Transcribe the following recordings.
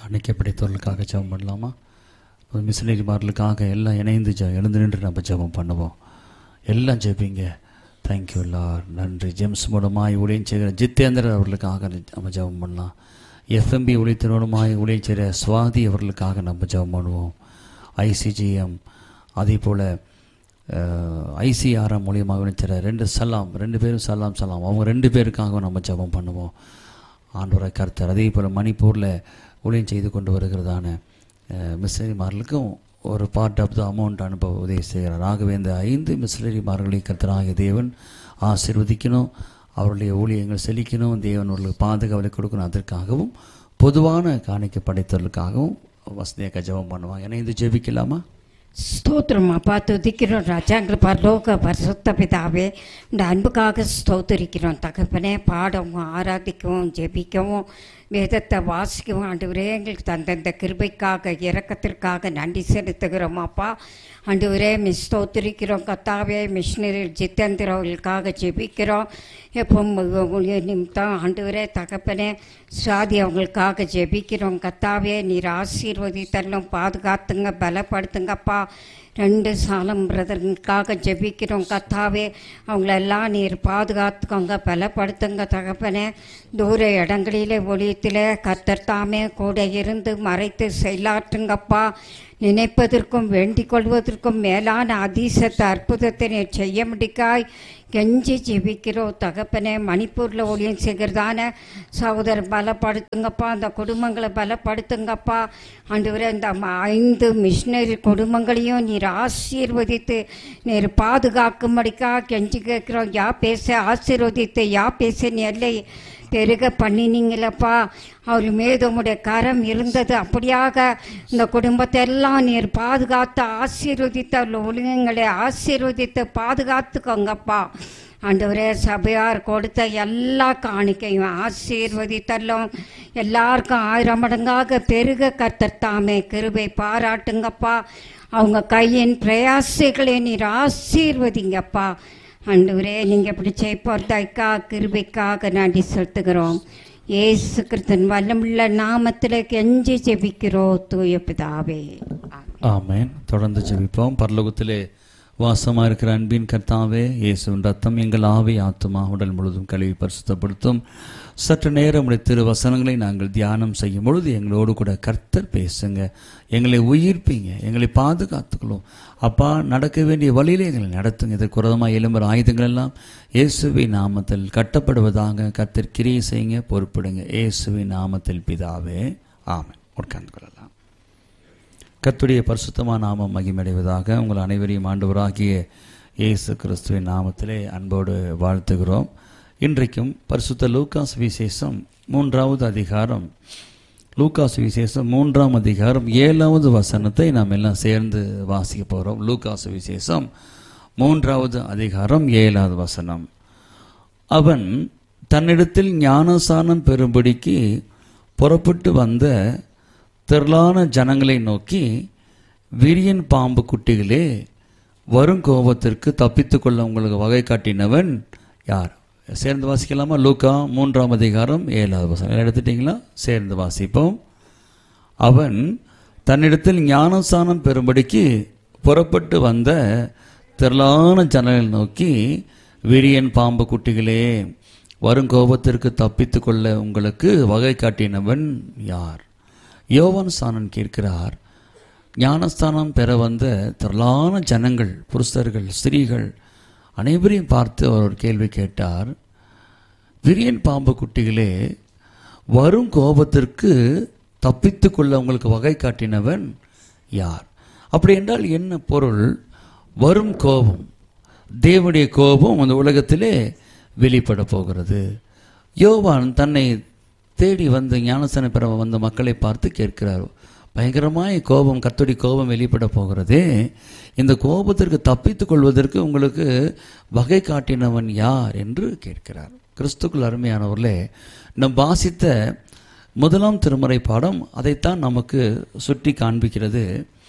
அணைக்கப்படைத்தவர்களுக்காக ஜெபம் பண்ணலாமா? மிஷனரிமார்களுக்காக எல்லாம் இணைந்து எழுந்து நின்று நம்ம ஜெபம் பண்ணுவோம். எல்லாம் ஜெபிங்க. Thank you Lord. நன்றி. ஜேம்ஸ் மூலமாய் ஊழியம் செய்கிற ஜித்தேந்திரர் அவர்களுக்காக நம்ம ஜெபம் பண்ணலாம். எஃப்எம்பி ஊழியத்தினோடுமாய் ஊழியம் செய்கிற சுவாதி அவர்களுக்காக நம்ம ஜெபம் பண்ணுவோம். ஐசிஜிஎம் அதே போல் ஐசிஆர்எம் மூலியமாக விளைச்சிற ரெண்டு பேரும் சலாம் அவங்க 2 பேருக்காக நம்ம ஜெபம் பண்ணுவோம். ஆண்டவரை கர்த்தர் அதே போல் மணிப்பூரில் ஊழியம் செய்து கொண்டு வருகிறதான மிஷனரிமார்களுக்கும் ஒரு பார்ட் ஆஃப் த அமௌண்ட் அனுப்ப உதவி செய்கிறார். ஆகவே இந்த 5 மிஷனரிமார்களை கர்த்தராகிய தேவன் ஆசீர்வதிக்கணும், அவருடைய ஊழியங்கள் செழிக்கணும், தேவன் அவர்களுக்கு பாதுகாவலை கொடுக்கணும். அதற்காகவும் பொதுவான காணிக்கை படைத்தவர்களுக்காகவும் வசதியாக ஜெபம் பண்ணுவாங்க. ஏன்னா இது ஜெபிக்கலாமா? ஸ்தோத்திரம் அப்பா, துதிக்கிறோம் ராஜாங்கள் பரலோக பரிசுத்த பிதாவே, இந்த அன்புக்காக ஸ்தோத்திரிக்கிறோம் தகப்பனே. பாடவும் ஆராதிக்கவும் ஜெபிக்கவும் வேதத்தை வாசிக்கவும் ஆண்டவரே எங்களுக்கு தந்தந்த கிருபைக்காக இரக்கத்திற்காக நன்றி செலுத்துகிறோம் அப்பா. ஆண்டவரே ஸ்தோத்திரிக்கிறோம் கர்த்தாவே. மிஷனரி ஜித்தேந்திர அவர்களுக்காக ஜெபிக்கிறோம். எப்போ நிமித்தம் ஆண்டவரே தகப்பனே சுவாதி அவங்களுக்காக ஜெபிக்கிறோம் கர்த்தாவே. நீர் ஆசீர்வதித்தரலும் பாதுகாத்துங்க பலப்படுத்துங்கப்பா. 2 சாலம் பிரதர்களுக்காக ஜெபிக்கிறோம் கர்த்தாவே. அவங்களெல்லாம் நீர் பாதுகாத்துக்கோங்க பலப்படுத்துங்க தகப்பனே. தூர இடங்களிலே ஒளியத்திலே கர்த்தர் தாமே கூட இருந்து மறைத்து செயலாற்றுங்கப்பா. நினைப்பதற்கும் வேண்டிக் கொள்வதற்கும் மேலான அதிசத்த அற்புதத்தை நீர் செய்ய முடிக்காய் கெஞ்சி ஜெபிக்கிறோம் தகப்பனே. மணிப்பூரில் ஊழியம் செய்கிறதான சகோதரர் பலப்படுத்துங்கப்பா, அந்த குடும்பங்களை பலப்படுத்துங்கப்பா. ஆண்டவரே இந்த 5 மிஷனரி குடும்பங்களையும் நீர் ஆசீர்வதித்து நீர் பாதுகாக்கும்படிக்கா கெஞ்சி கேட்குறோம். யா பேச ஆசீர்வதித்து யா பேச நெல்லை பெருக பண்ணினீங்களப்பா. அவர் மீது உம்முடைய கரம் இருந்தது. அப்படியாக இந்த குடும்பத்தை எல்லாம் நீர் பாதுகாத்து ஆசீர்வதித்து அவர்கள் ஒழுங்குங்களை ஆசீர்வதித்து பாதுகாத்துக்கோங்கப்பா. ஆண்டவரே சபையார் கொடுத்த எல்லா காணிக்கையும் ஆசீர்வதித்தல்லும் எல்லாருக்கும் 1000 மடங்காக பெருக கர்த்தர் தாமே கிருபை பாராட்டுங்கப்பா. அவங்க கையின் பிரயாசைகளை நீர் ஆசீர்வதிங்கப்பா. ஆண்டவரே நீங்கள் இப்படி செய்ப்போர்தாய்க்கா கிருபைக்காக நன்றி செலுத்துகிறோம். இயேசு கிறிஸ்துவின் வல்லமுள்ள நாமத்தில் கெஞ்சி ஜெபிக்கிறோம் தூய பிதாவே. ஆமென். தொடர்ந்து ஜெபிப்போம். பரலோகத்திலே வாசமாக இருக்கிற அன்பின் கர்த்தாவே, இயேசுவின் ரத்தம் எங்கள் ஆவி ஆத்துமா உடல் முழுதும் கழுவி பரிசுத்தப்படுத்தும். சற்று நேரம் உடைய திரு வசனங்களை நாங்கள் தியானம் செய்யும் பொழுது எங்களோடு கூட கர்த்தர் பேசுங்க, எங்களை உயிர்ப்பீங்க, எங்களை பாதுகாத்துக்கணும் அப்பா. நடக்க வேண்டிய வழியிலே எங்களை நடத்துங்க. இதற்கு விரோதமாக எழும்புற ஆயுதங்கள் எல்லாம் இயேசுவின் நாமத்தில் கட்டப்படுவதாக கர்த்தர் கிரியை செய்யுங்க, பொறுப்பிடுங்க. இயேசுவின் நாமத்தில் பிதாவே, ஆமென். உட்கார்ந்து கொள்ளலாம். கர்த்தருடைய பரிசுத்தமான நாமம் மகிமையடைவதாக. உங்கள் அனைவரையும் ஆண்டவராகிய இயேசு கிறிஸ்துவின் நாமத்திலே அன்போடு வாழ்த்துகிறோம். இன்றைக்கும் பரிசுத்த லூக்கா சுவிசேஷம் 3வது அதிகாரம், லூக்கா சுவிசேஷம் 3ஆம் அதிகாரம் 7வது வசனத்தை நாம் எல்லாம் சேர்ந்து வாசிக்க போகிறோம். லூக்கா சுவிசேஷம் 3வது அதிகாரம் 7வது வசனம். அவன் தன்னிடத்தில் ஞானசானம் பெறும்படிக்கு புறப்பட்டு வந்த திரளான ஜனங்களை நோக்கி, விரியன் பாம்பு குட்டிகளே, வரும் கோபத்திற்கு தப்பித்து கொள்ள உங்களுக்கு வகை காட்டினவன் யார்? சேர்ந்து வாசிக்கலாமா? லூக்கா 3ஆம் அதிகாரம் 7வது வசனம் எடுத்துட்டீங்களா? சேர்ந்து வாசிப்போம். அவன் தன்னிடத்தில் ஞானசானம் பெறும்படிக்கு புறப்பட்டு வந்த திரளான ஜனங்களை நோக்கி, விரியன் பாம்பு குட்டிகளே, வரும் கோபத்திற்கு தப்பித்து கொள்ள உங்களுக்கு வகை காட்டினவன் யார்? யோவான் ஸ்நானன் கேட்கிறார். ஞானஸ்தானம் பெற வந்த திரளான ஜனங்கள், புருஷர்கள், ஸ்திரீகள் அனைவரையும் பார்த்து அவர் ஒரு கேள்வி கேட்டார். விரியன் பாம்பு குட்டிகளே, வரும் கோபத்திற்கு தப்பித்து கொள்ள உங்களுக்கு வகை காட்டினவன் யார்? அப்படி என்றால் என்ன பொருள்? வரும் கோபம், தேவனுடைய கோபம் அந்த உலகத்திலே வெளிப்பட போகிறது. யோவான் தன்னை தேடி வந்து ஞானஸ்தானம் பெற வந்த மக்களை பார்த்து கேட்கிறார், பயங்கரமாய் கோபம், கர்த்தருடைய கோபம் வெளிப்பட போகிறதே, இந்த கோபத்திற்கு தப்பித்துக் கொள்வதற்கு உங்களுக்கு வகை காட்டினவன் யார் என்று கேட்கிறார். கிறிஸ்துக்குள் அருமையானவர்களே, நம் வாசித்த 1ஆம் திருமறை பாடம் அதைத்தான் நமக்கு சுட்டி காண்பிக்கிறது.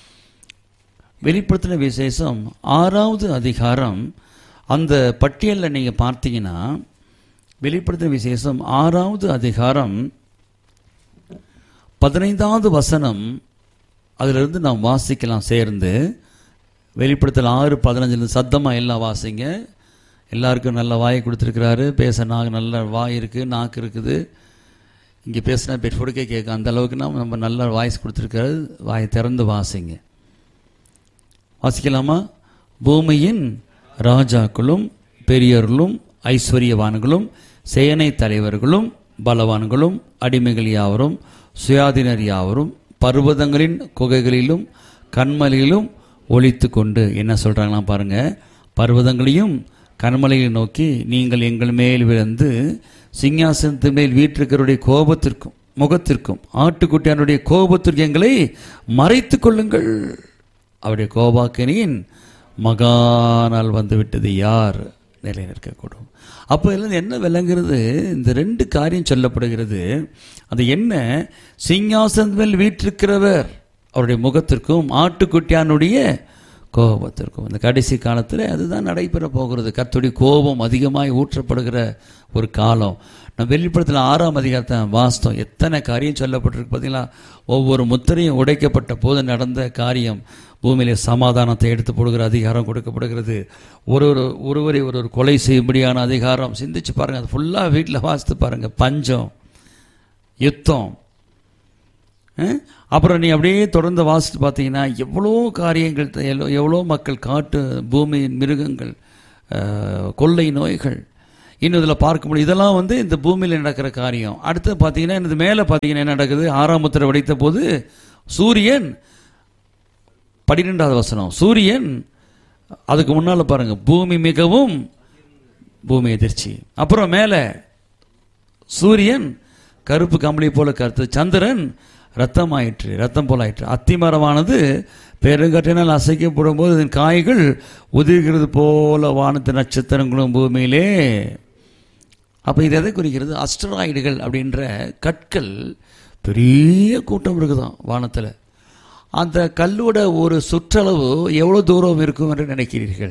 வெளிப்படுத்தின விசேஷம் 6வது அதிகாரம் அந்த பட்டியலில் நீங்கள் பார்த்தீங்கன்னா, வெளிப்படுத்தின விசேஷம் 6வது அதிகாரம் 15வது வசனம் அதிலிருந்து நாம் வாசிக்கலாம் சேர்ந்து. வெளிப்படுத்தல் 6:15 சத்தமாக எல்லாம் வாசிங்க. எல்லாருக்கும் நல்ல வாயை கொடுத்துருக்கிறாரு. பேச நல்ல வாய் இருக்குது, நாக்கு இருக்குது. இங்கே பேசினா பெட்ஃபோடுக்கே கேட்கும். அந்த அளவுக்கு நம்ம நல்ல வாய்ஸ் கொடுத்துருக்காரு. வாயை திறந்து வாசிங்க. வாசிக்கலாமா? பூமியின் ராஜாக்களும் பெரியர்களும் ஐஸ்வர்யவான்களும் சேனை தலைவர்களும் பலவான்களும் அடிமைகள் யாவரும் சுயாதீனர் யாவரும் பர்வதங்களின் குகைகளிலும் கண்மலையிலும் ஒளித்து கொண்டு என்ன சொல்கிறாங்களாம் பாருங்க. பர்வதங்களையும் கண்மலையை நோக்கி, நீங்கள் எங்கள் மேல் விழுந்து சிங்காசனத்து மேல் வீற்றிருக்கிறவருடைய கோபத்திற்கும் முகத்திற்கும் ஆட்டுக்குட்டியானுடைய கோபத்திற்கு எங்களை மறைத்து கொள்ளுங்கள். அவருடைய கோபாக்கினியின் மகா நாள் வந்துவிட்டது, யார் நிலை நிற்கக்கூடும்? அப்போ இதில் என்ன விளங்குறது? இந்த 2 காரியம் சொல்லப்படுகிறது. அது என்ன? சிங்காசனத்து மேல் வீற்றிருக்கிறவர் அவருடைய முகத்திற்கும் ஆட்டுக்குட்டியானுடைய கோபத்திற்கும். இந்த கடைசி காலத்தில் அதுதான் நடைபெற போகிறது. கர்த்தருடைய கோபம் அதிகமாய் ஊற்றப்படுகிற ஒரு காலம். நம்ம வெளிப்படுத்தல 6ஆம் அதிகாரத்தை வாஸ்தவம் எத்தனை காரியம் சொல்லப்பட்டிருக்கு பார்த்தீங்களா? ஒவ்வொரு முத்திரையும் உடைக்கப்பட்ட போது நடந்த காரியம். பூமியிலே சமாதானத்தை எடுத்து போடுகிற அதிகாரம் கொடுக்கப்படுகிறது. ஒருவரை ஒரு கொலை செய்யும்படியான அதிகாரம். சிந்திச்சு பாருங்கள். அது ஃபுல்லாக வீட்டில் வாசித்து பாருங்கள். பஞ்சம், யுத்தம். அப்புறம் நீ அப்படியே தொடர்ந்து வாசித்து பார்த்தீங்கன்னா எவ்வளோ காரியங்கள், எவ்வளோ மக்கள், காட்டு பூமியின் மிருகங்கள், கொள்ளை நோய்கள், இன்னும் இதில் பார்க்க முடியும். இதெல்லாம் இந்த பூமியில் நடக்கிற காரியம். அடுத்து பார்த்தீங்கன்னா இது மேலே பார்த்தீங்கன்னா என்ன நடக்குது? 6ஆம் முத்திரை வெடித்த போது சூரியன், 12வது வசனம், சூரியன், அதுக்கு முன்னால் பாருங்க, பூமி மிகவும் பூமி எதிர்ச்சி. அப்புறம் மேலே சூரியன் கருப்பு கம்பளி போல கருத்து, சந்திரன் ரத்தம் ஆயிற்று, ரத்தம் போல ஆயிற்று. அத்திமரமானது பெருங்கற்றினால் அசைக்கப்படும் போது இதன் காய்கள் உதிர்கிறது போல வானத்து நட்சத்திரங்களும் பூமியிலே. அப்போ இது எதை குறிக்கிறது? அஸ்டராய்டுகள் அப்படின்ற கற்கள் பெரிய கூட்டம் இருக்குதான் வானத்தில். அந்த கல்லோட ஒரு சுற்றளவு எவ்வளோ தூரம் இருக்கும் என்று நினைக்கிறீர்கள்?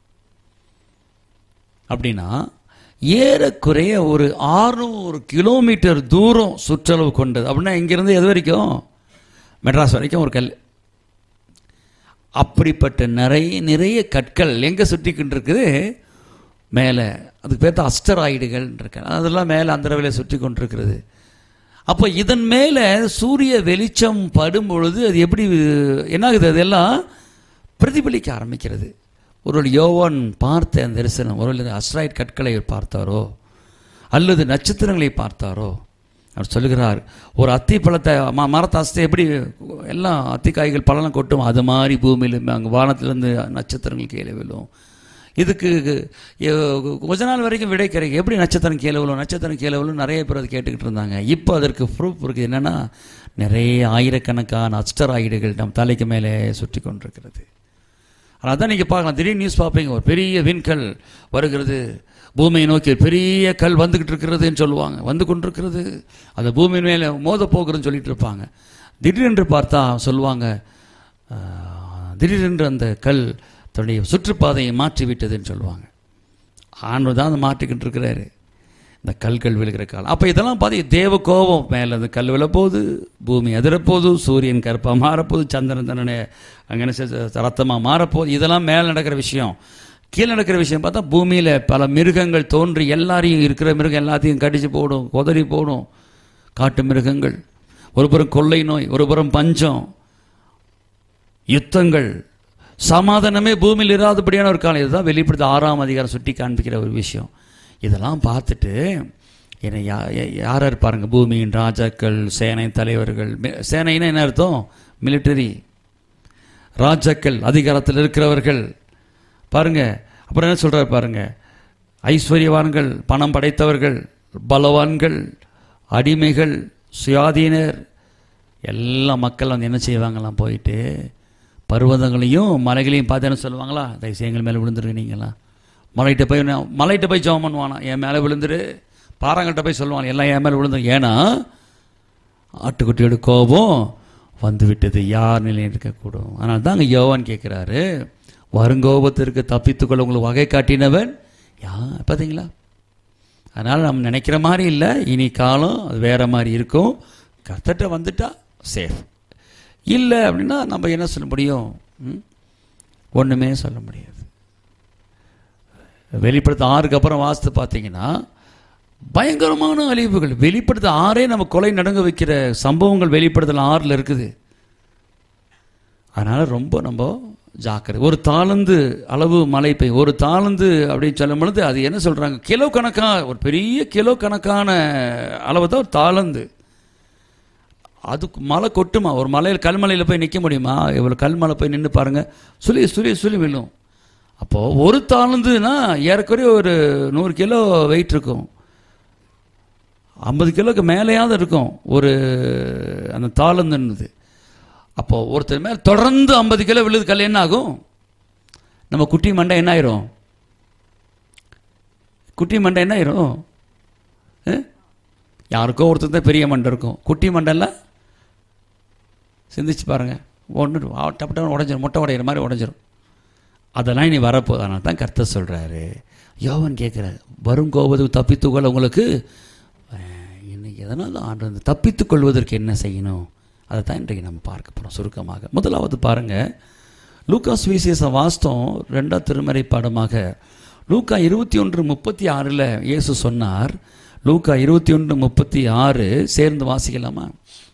அப்படின்னா ஏறக்குறைய ஒரு 600 கிலோமீட்டர் தூரம் சுற்றளவு கொண்டது. அப்படின்னா இங்கிருந்து எது வரைக்கும்? மெட்ராஸ் வரைக்கும் ஒரு கல். அப்படிப்பட்ட நிறைய கற்கள் எங்கே சுற்றிக்கிட்டு இருக்குது? மேலே. அதுக்கு பேர் தான் அஸ்டராய்டுகள் இருக்கு. அதெல்லாம் மேலே அந்த அளவில் சுற்றி கொண்டிருக்கிறது. அப்போ இதன் மேலே சூரிய வெளிச்சம் படும் பொழுது அது எப்படி என்னாகுது? அதெல்லாம் பிரதிபலிக்க ஆரம்பிக்கிறது. ஒரு யோவான் பார்த்த அந்த தரிசனம், ஒரு அஸ்ட்ராய்ட் கற்களை பார்த்தாரோ அல்லது நட்சத்திரங்களை பார்த்தாரோ? அவர் சொல்லுகிறார், ஒரு அத்தி பழத்தை மரத்தை அஸ்தை எப்படி எல்லாம் அத்திக்காய்கள் பழம் கொட்டும், அது மாதிரி பூமியில் அங்கே வானத்திலிருந்து நட்சத்திரங்கள் கீழே விழும். இதுக்கு கொஞ்ச நாள் வரைக்கும் விடை கிடைக்கும். எப்படி நட்சத்திரம் கீழே விழும், நட்சத்திரம் கீழே விழும் நிறைய பேர் அதை கேட்டுக்கிட்டு இருந்தாங்க. இப்போ அதற்கு ப்ரூஃப் இருக்குது. என்னென்னா நிறைய ஆயிரக்கணக்கான அஸ்டராய்டுகள் நம் தலைக்கு மேலே சுற்றி கொண்டிருக்கிறது. ஆனால் தான் நீங்கள் பார்க்கலாம், திடீர்னு நியூஸ் பார்ப்பீங்க, ஒரு பெரிய விண்கல் வருகிறது, பூமியை நோக்கி பெரிய கல் வந்துக்கிட்டு இருக்கிறதுன்னு சொல்லுவாங்க, வந்து கொண்டிருக்கிறது, அந்த பூமியின் மேலே மோத போகிறதுன்னு சொல்லிட்டு இருப்பாங்க. திடீரென்று பார்த்தா சொல்லுவாங்க, திடீரென்று அந்த கல் தன்னுடைய சுற்றுப்பாதையை மாற்றி விட்டதுன்னு சொல்லுவாங்க. ஆண்டு தான் அதை மாற்றிக்கிட்டு இருக்கிறாரு, இந்த கல்கள் விழுகிற காலம். அப்போ இதெல்லாம் பார்த்து தேவ கோபம் மேலே அந்த கல் விழப்போகுது, பூமி அதிரப்போகுது, சூரியன் கருப்பாக மாறப்போகுது, சந்திரன் தன்னுடைய அங்கே ரத்தமாக மாறப்போகுது. இதெல்லாம் மேலே நடக்கிற விஷயம். கீழே நடக்கிற விஷயம் பார்த்தா பூமியில் பல மிருகங்கள் தோன்றி எல்லாரையும், இருக்கிற மிருகம் எல்லாத்தையும் கடிச்சு போடும், கொதறி போடும். காட்டு மிருகங்கள், ஒரு புறம் கொள்ளை நோய், ஒரு புறம் பஞ்சம், யுத்தங்கள், சமாதானமே பூமியில் இராதபடியான ஒரு காலம். இதுதான் வெளிப்படுத்த 6ஆம் அதிகாரம் சுட்டி காண்பிக்கிற ஒரு விஷயம். இதெல்லாம் பார்த்துட்டு என்னை யார் இருப்பாருங்க? பூமியின் ராஜாக்கள், சேனை தலைவர்கள். சேனைன்னா என்ன அர்த்தம்? மிலிட்டரி. ராஜாக்கள், அதிகாரத்தில் இருக்கிறவர்கள் பாருங்க. அப்புறம் என்ன சொல்றாரு பாருங்க, ஐஸ்வர்யவான்கள், பணம் படைத்தவர்கள், பலவான்கள், அடிமைகள், சுயாதீனர், எல்லா மக்கள் என்ன செய்வாங்களாம்? போயிட்டு பர்வதங்களையும் மலைகளையும் பார்த்து என்ன சொல்லுவாங்களா? தயவுசெய்து எங்கள் மேலே விழுந்துருவீங்களா? மலைகிட்ட போய் ஜெபம் பண்ணுவானா, என் மேலே விழுந்துரு. பாறாங்கள்கிட்ட போய் சொல்லுவாங்க, எல்லாம் என் மேலே விழுந்துரு. ஏன்னா ஆட்டுக்குட்டியோட கோபம் வந்து விட்டது, யார் நிலையில் இருக்கக்கூடும். அதனால தான் அங்கே யோவான் கேட்குறாரு, வருங்கோபத்திற்கு தப்பித்துக்கொள்ள உங்களுக்கு வகை காட்டினவன் யார்? பார்த்தீங்களா? அதனால் நம்ம நினைக்கிற மாதிரி இல்லை, இனி காலம் அது வேற மாதிரி இருக்கும். கர்த்தர்ட்ட வந்துட்டா சேஃப். இல்லை அப்படின்னா நம்ம என்ன சொல்ல முடியும்? ஒன்றுமே சொல்ல முடியாது. வெளிப்படுத்த 6க்கு அப்புறம் வாசித்து பார்த்தீங்கன்னா பயங்கரமான அழிவுகள். வெளிப்படுத்த 6 நம்ம கொலை நடுங்க வைக்கிற சம்பவங்கள் வெளிப்படுத்தல் 6 இருக்குது. அதனால் ரொம்ப நம்ம ஜாக்கிரதை. ஒரு தாளந்து அளவு மழை பெய்யும். ஒரு தாளந்து அப்படின்னு சொல்லும் பொழுது அது என்ன சொல்கிறாங்க, கிலோ கணக்காக, ஒரு பெரிய கிலோ கணக்கான அளவு தான் ஒரு தாளந்து. அதுக்கு மழை கொட்டுமா? ஒரு மலையில் கல்மலையில் போய் நிற்க முடியுமா? இவ்வளோ கல்மலை போய் நின்று பாருங்கள், சுழி விழும். அப்போது ஒரு தாளந்துன்னா ஏறக்குறைய ஒரு 100 கிலோ வெயிட் இருக்கும், 50 கிலோக்கு மேலேயாவது இருக்கும் ஒரு அந்த தாளந்துன்னுது. அப்போது ஒருத்தர் மேலே தொடர்ந்து 50 கிலோ விழுது கல் என்ன ஆகும்? நம்ம குட்டி மண்டை என்ன ஆயிரும்? குட்டி மண்டை என்ன ஆயிரும்? யாருக்கோ ஒருத்தர் தான் பெரிய மண்டை இருக்கும், குட்டி மண்டெல்லாம் சிந்திச்சு பாருங்கள், ஒன்று டப்பு உடஞ்சிரும், முட்டை உடையிற மாதிரி உடஞ்சிரும். அதெல்லாம் இனி வரப்போகுது. அதனால தான் கர்த்தர் சொல்கிறாரு, யோவான் கேட்குறாரு, வரும் கோபத்துக்கு தப்பித்துக்கொள்ள உங்களுக்கு இன்னைக்கு எதனால் ஆண்டு தப்பித்து கொள்வதற்கு என்ன செய்யணும்? அதை தான் இன்றைக்கு நம்ம பார்க்க போகிறோம் சுருக்கமாக. முதலாவது பாருங்கள், லூக்கா சுவிசேஷம் வாஸ்தம் 2ஆம் திருமறை பாடமாக லூக்கா 21:36 இயேசு சொன்னார். லூக்கா 21:36 சேர்ந்து வாசிக்கலாமா?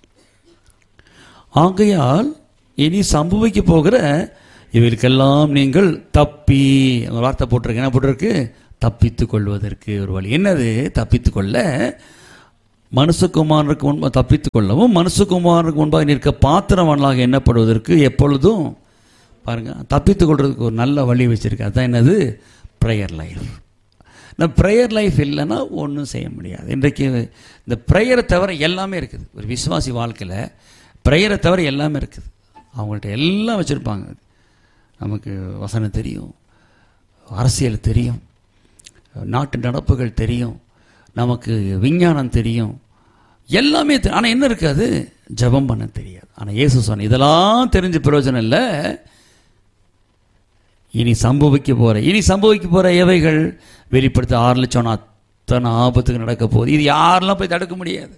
ஆகையால் இனி சம்பவிக்க போகிற இவருக்கெல்லாம் நீங்கள் தப்பி, வார்த்தை போட்டிருக்கு, என்ன போட்டிருக்கு? தப்பித்து கொள்வதற்கு ஒரு வழி. என்னது தப்பித்து கொள்ள? மனுஷகுமாரனுக்கு முன்பாக தப்பித்து கொள்ளவும், மனுஷகுமாரனுக்கு முன்பாக நிற்க பாத்திரவான்களாக எண்ணப்படுவதற்கு எப்பொழுதும் பாருங்க தப்பித்து கொள்றதுக்கு ஒரு நல்ல வழி வச்சிருக்கு. அதுதான் என்னது? Prayer life. இந்த ப்ரேயர் லைஃப் இல்லைன்னா ஒன்றும் செய்ய முடியாது. இன்றைக்கு இந்த ப்ரேயரை தவிர எல்லாமே இருக்குது. ஒரு விசுவாசி வாழ்க்கையில் ப்ரேயரை தவிர எல்லாமே இருக்குது. அவங்கள்ட்ட எல்லாம் வச்சுருப்பாங்க. நமக்கு வசனம் தெரியும், அரசியல் தெரியும், நாட்டு நடப்புகள் தெரியும், நமக்கு விஞ்ஞானம் தெரியும், எல்லாமே தெரியும். ஆனால் என்ன இருக்காது? ஜெபம் பண்ண தெரியாது. ஆனால் இயேசு சொன்ன இதெல்லாம் தெரிஞ்ச பிரயோஜனம் இல்லை. இனி சம்பவிக்க போகிற எவைகள் வெளிப்படுத்த 6 லட்சம் அத்தனை ஆபத்துக்கு நடக்க போகுது. இது யாரெல்லாம் போய் தடுக்க முடியாது,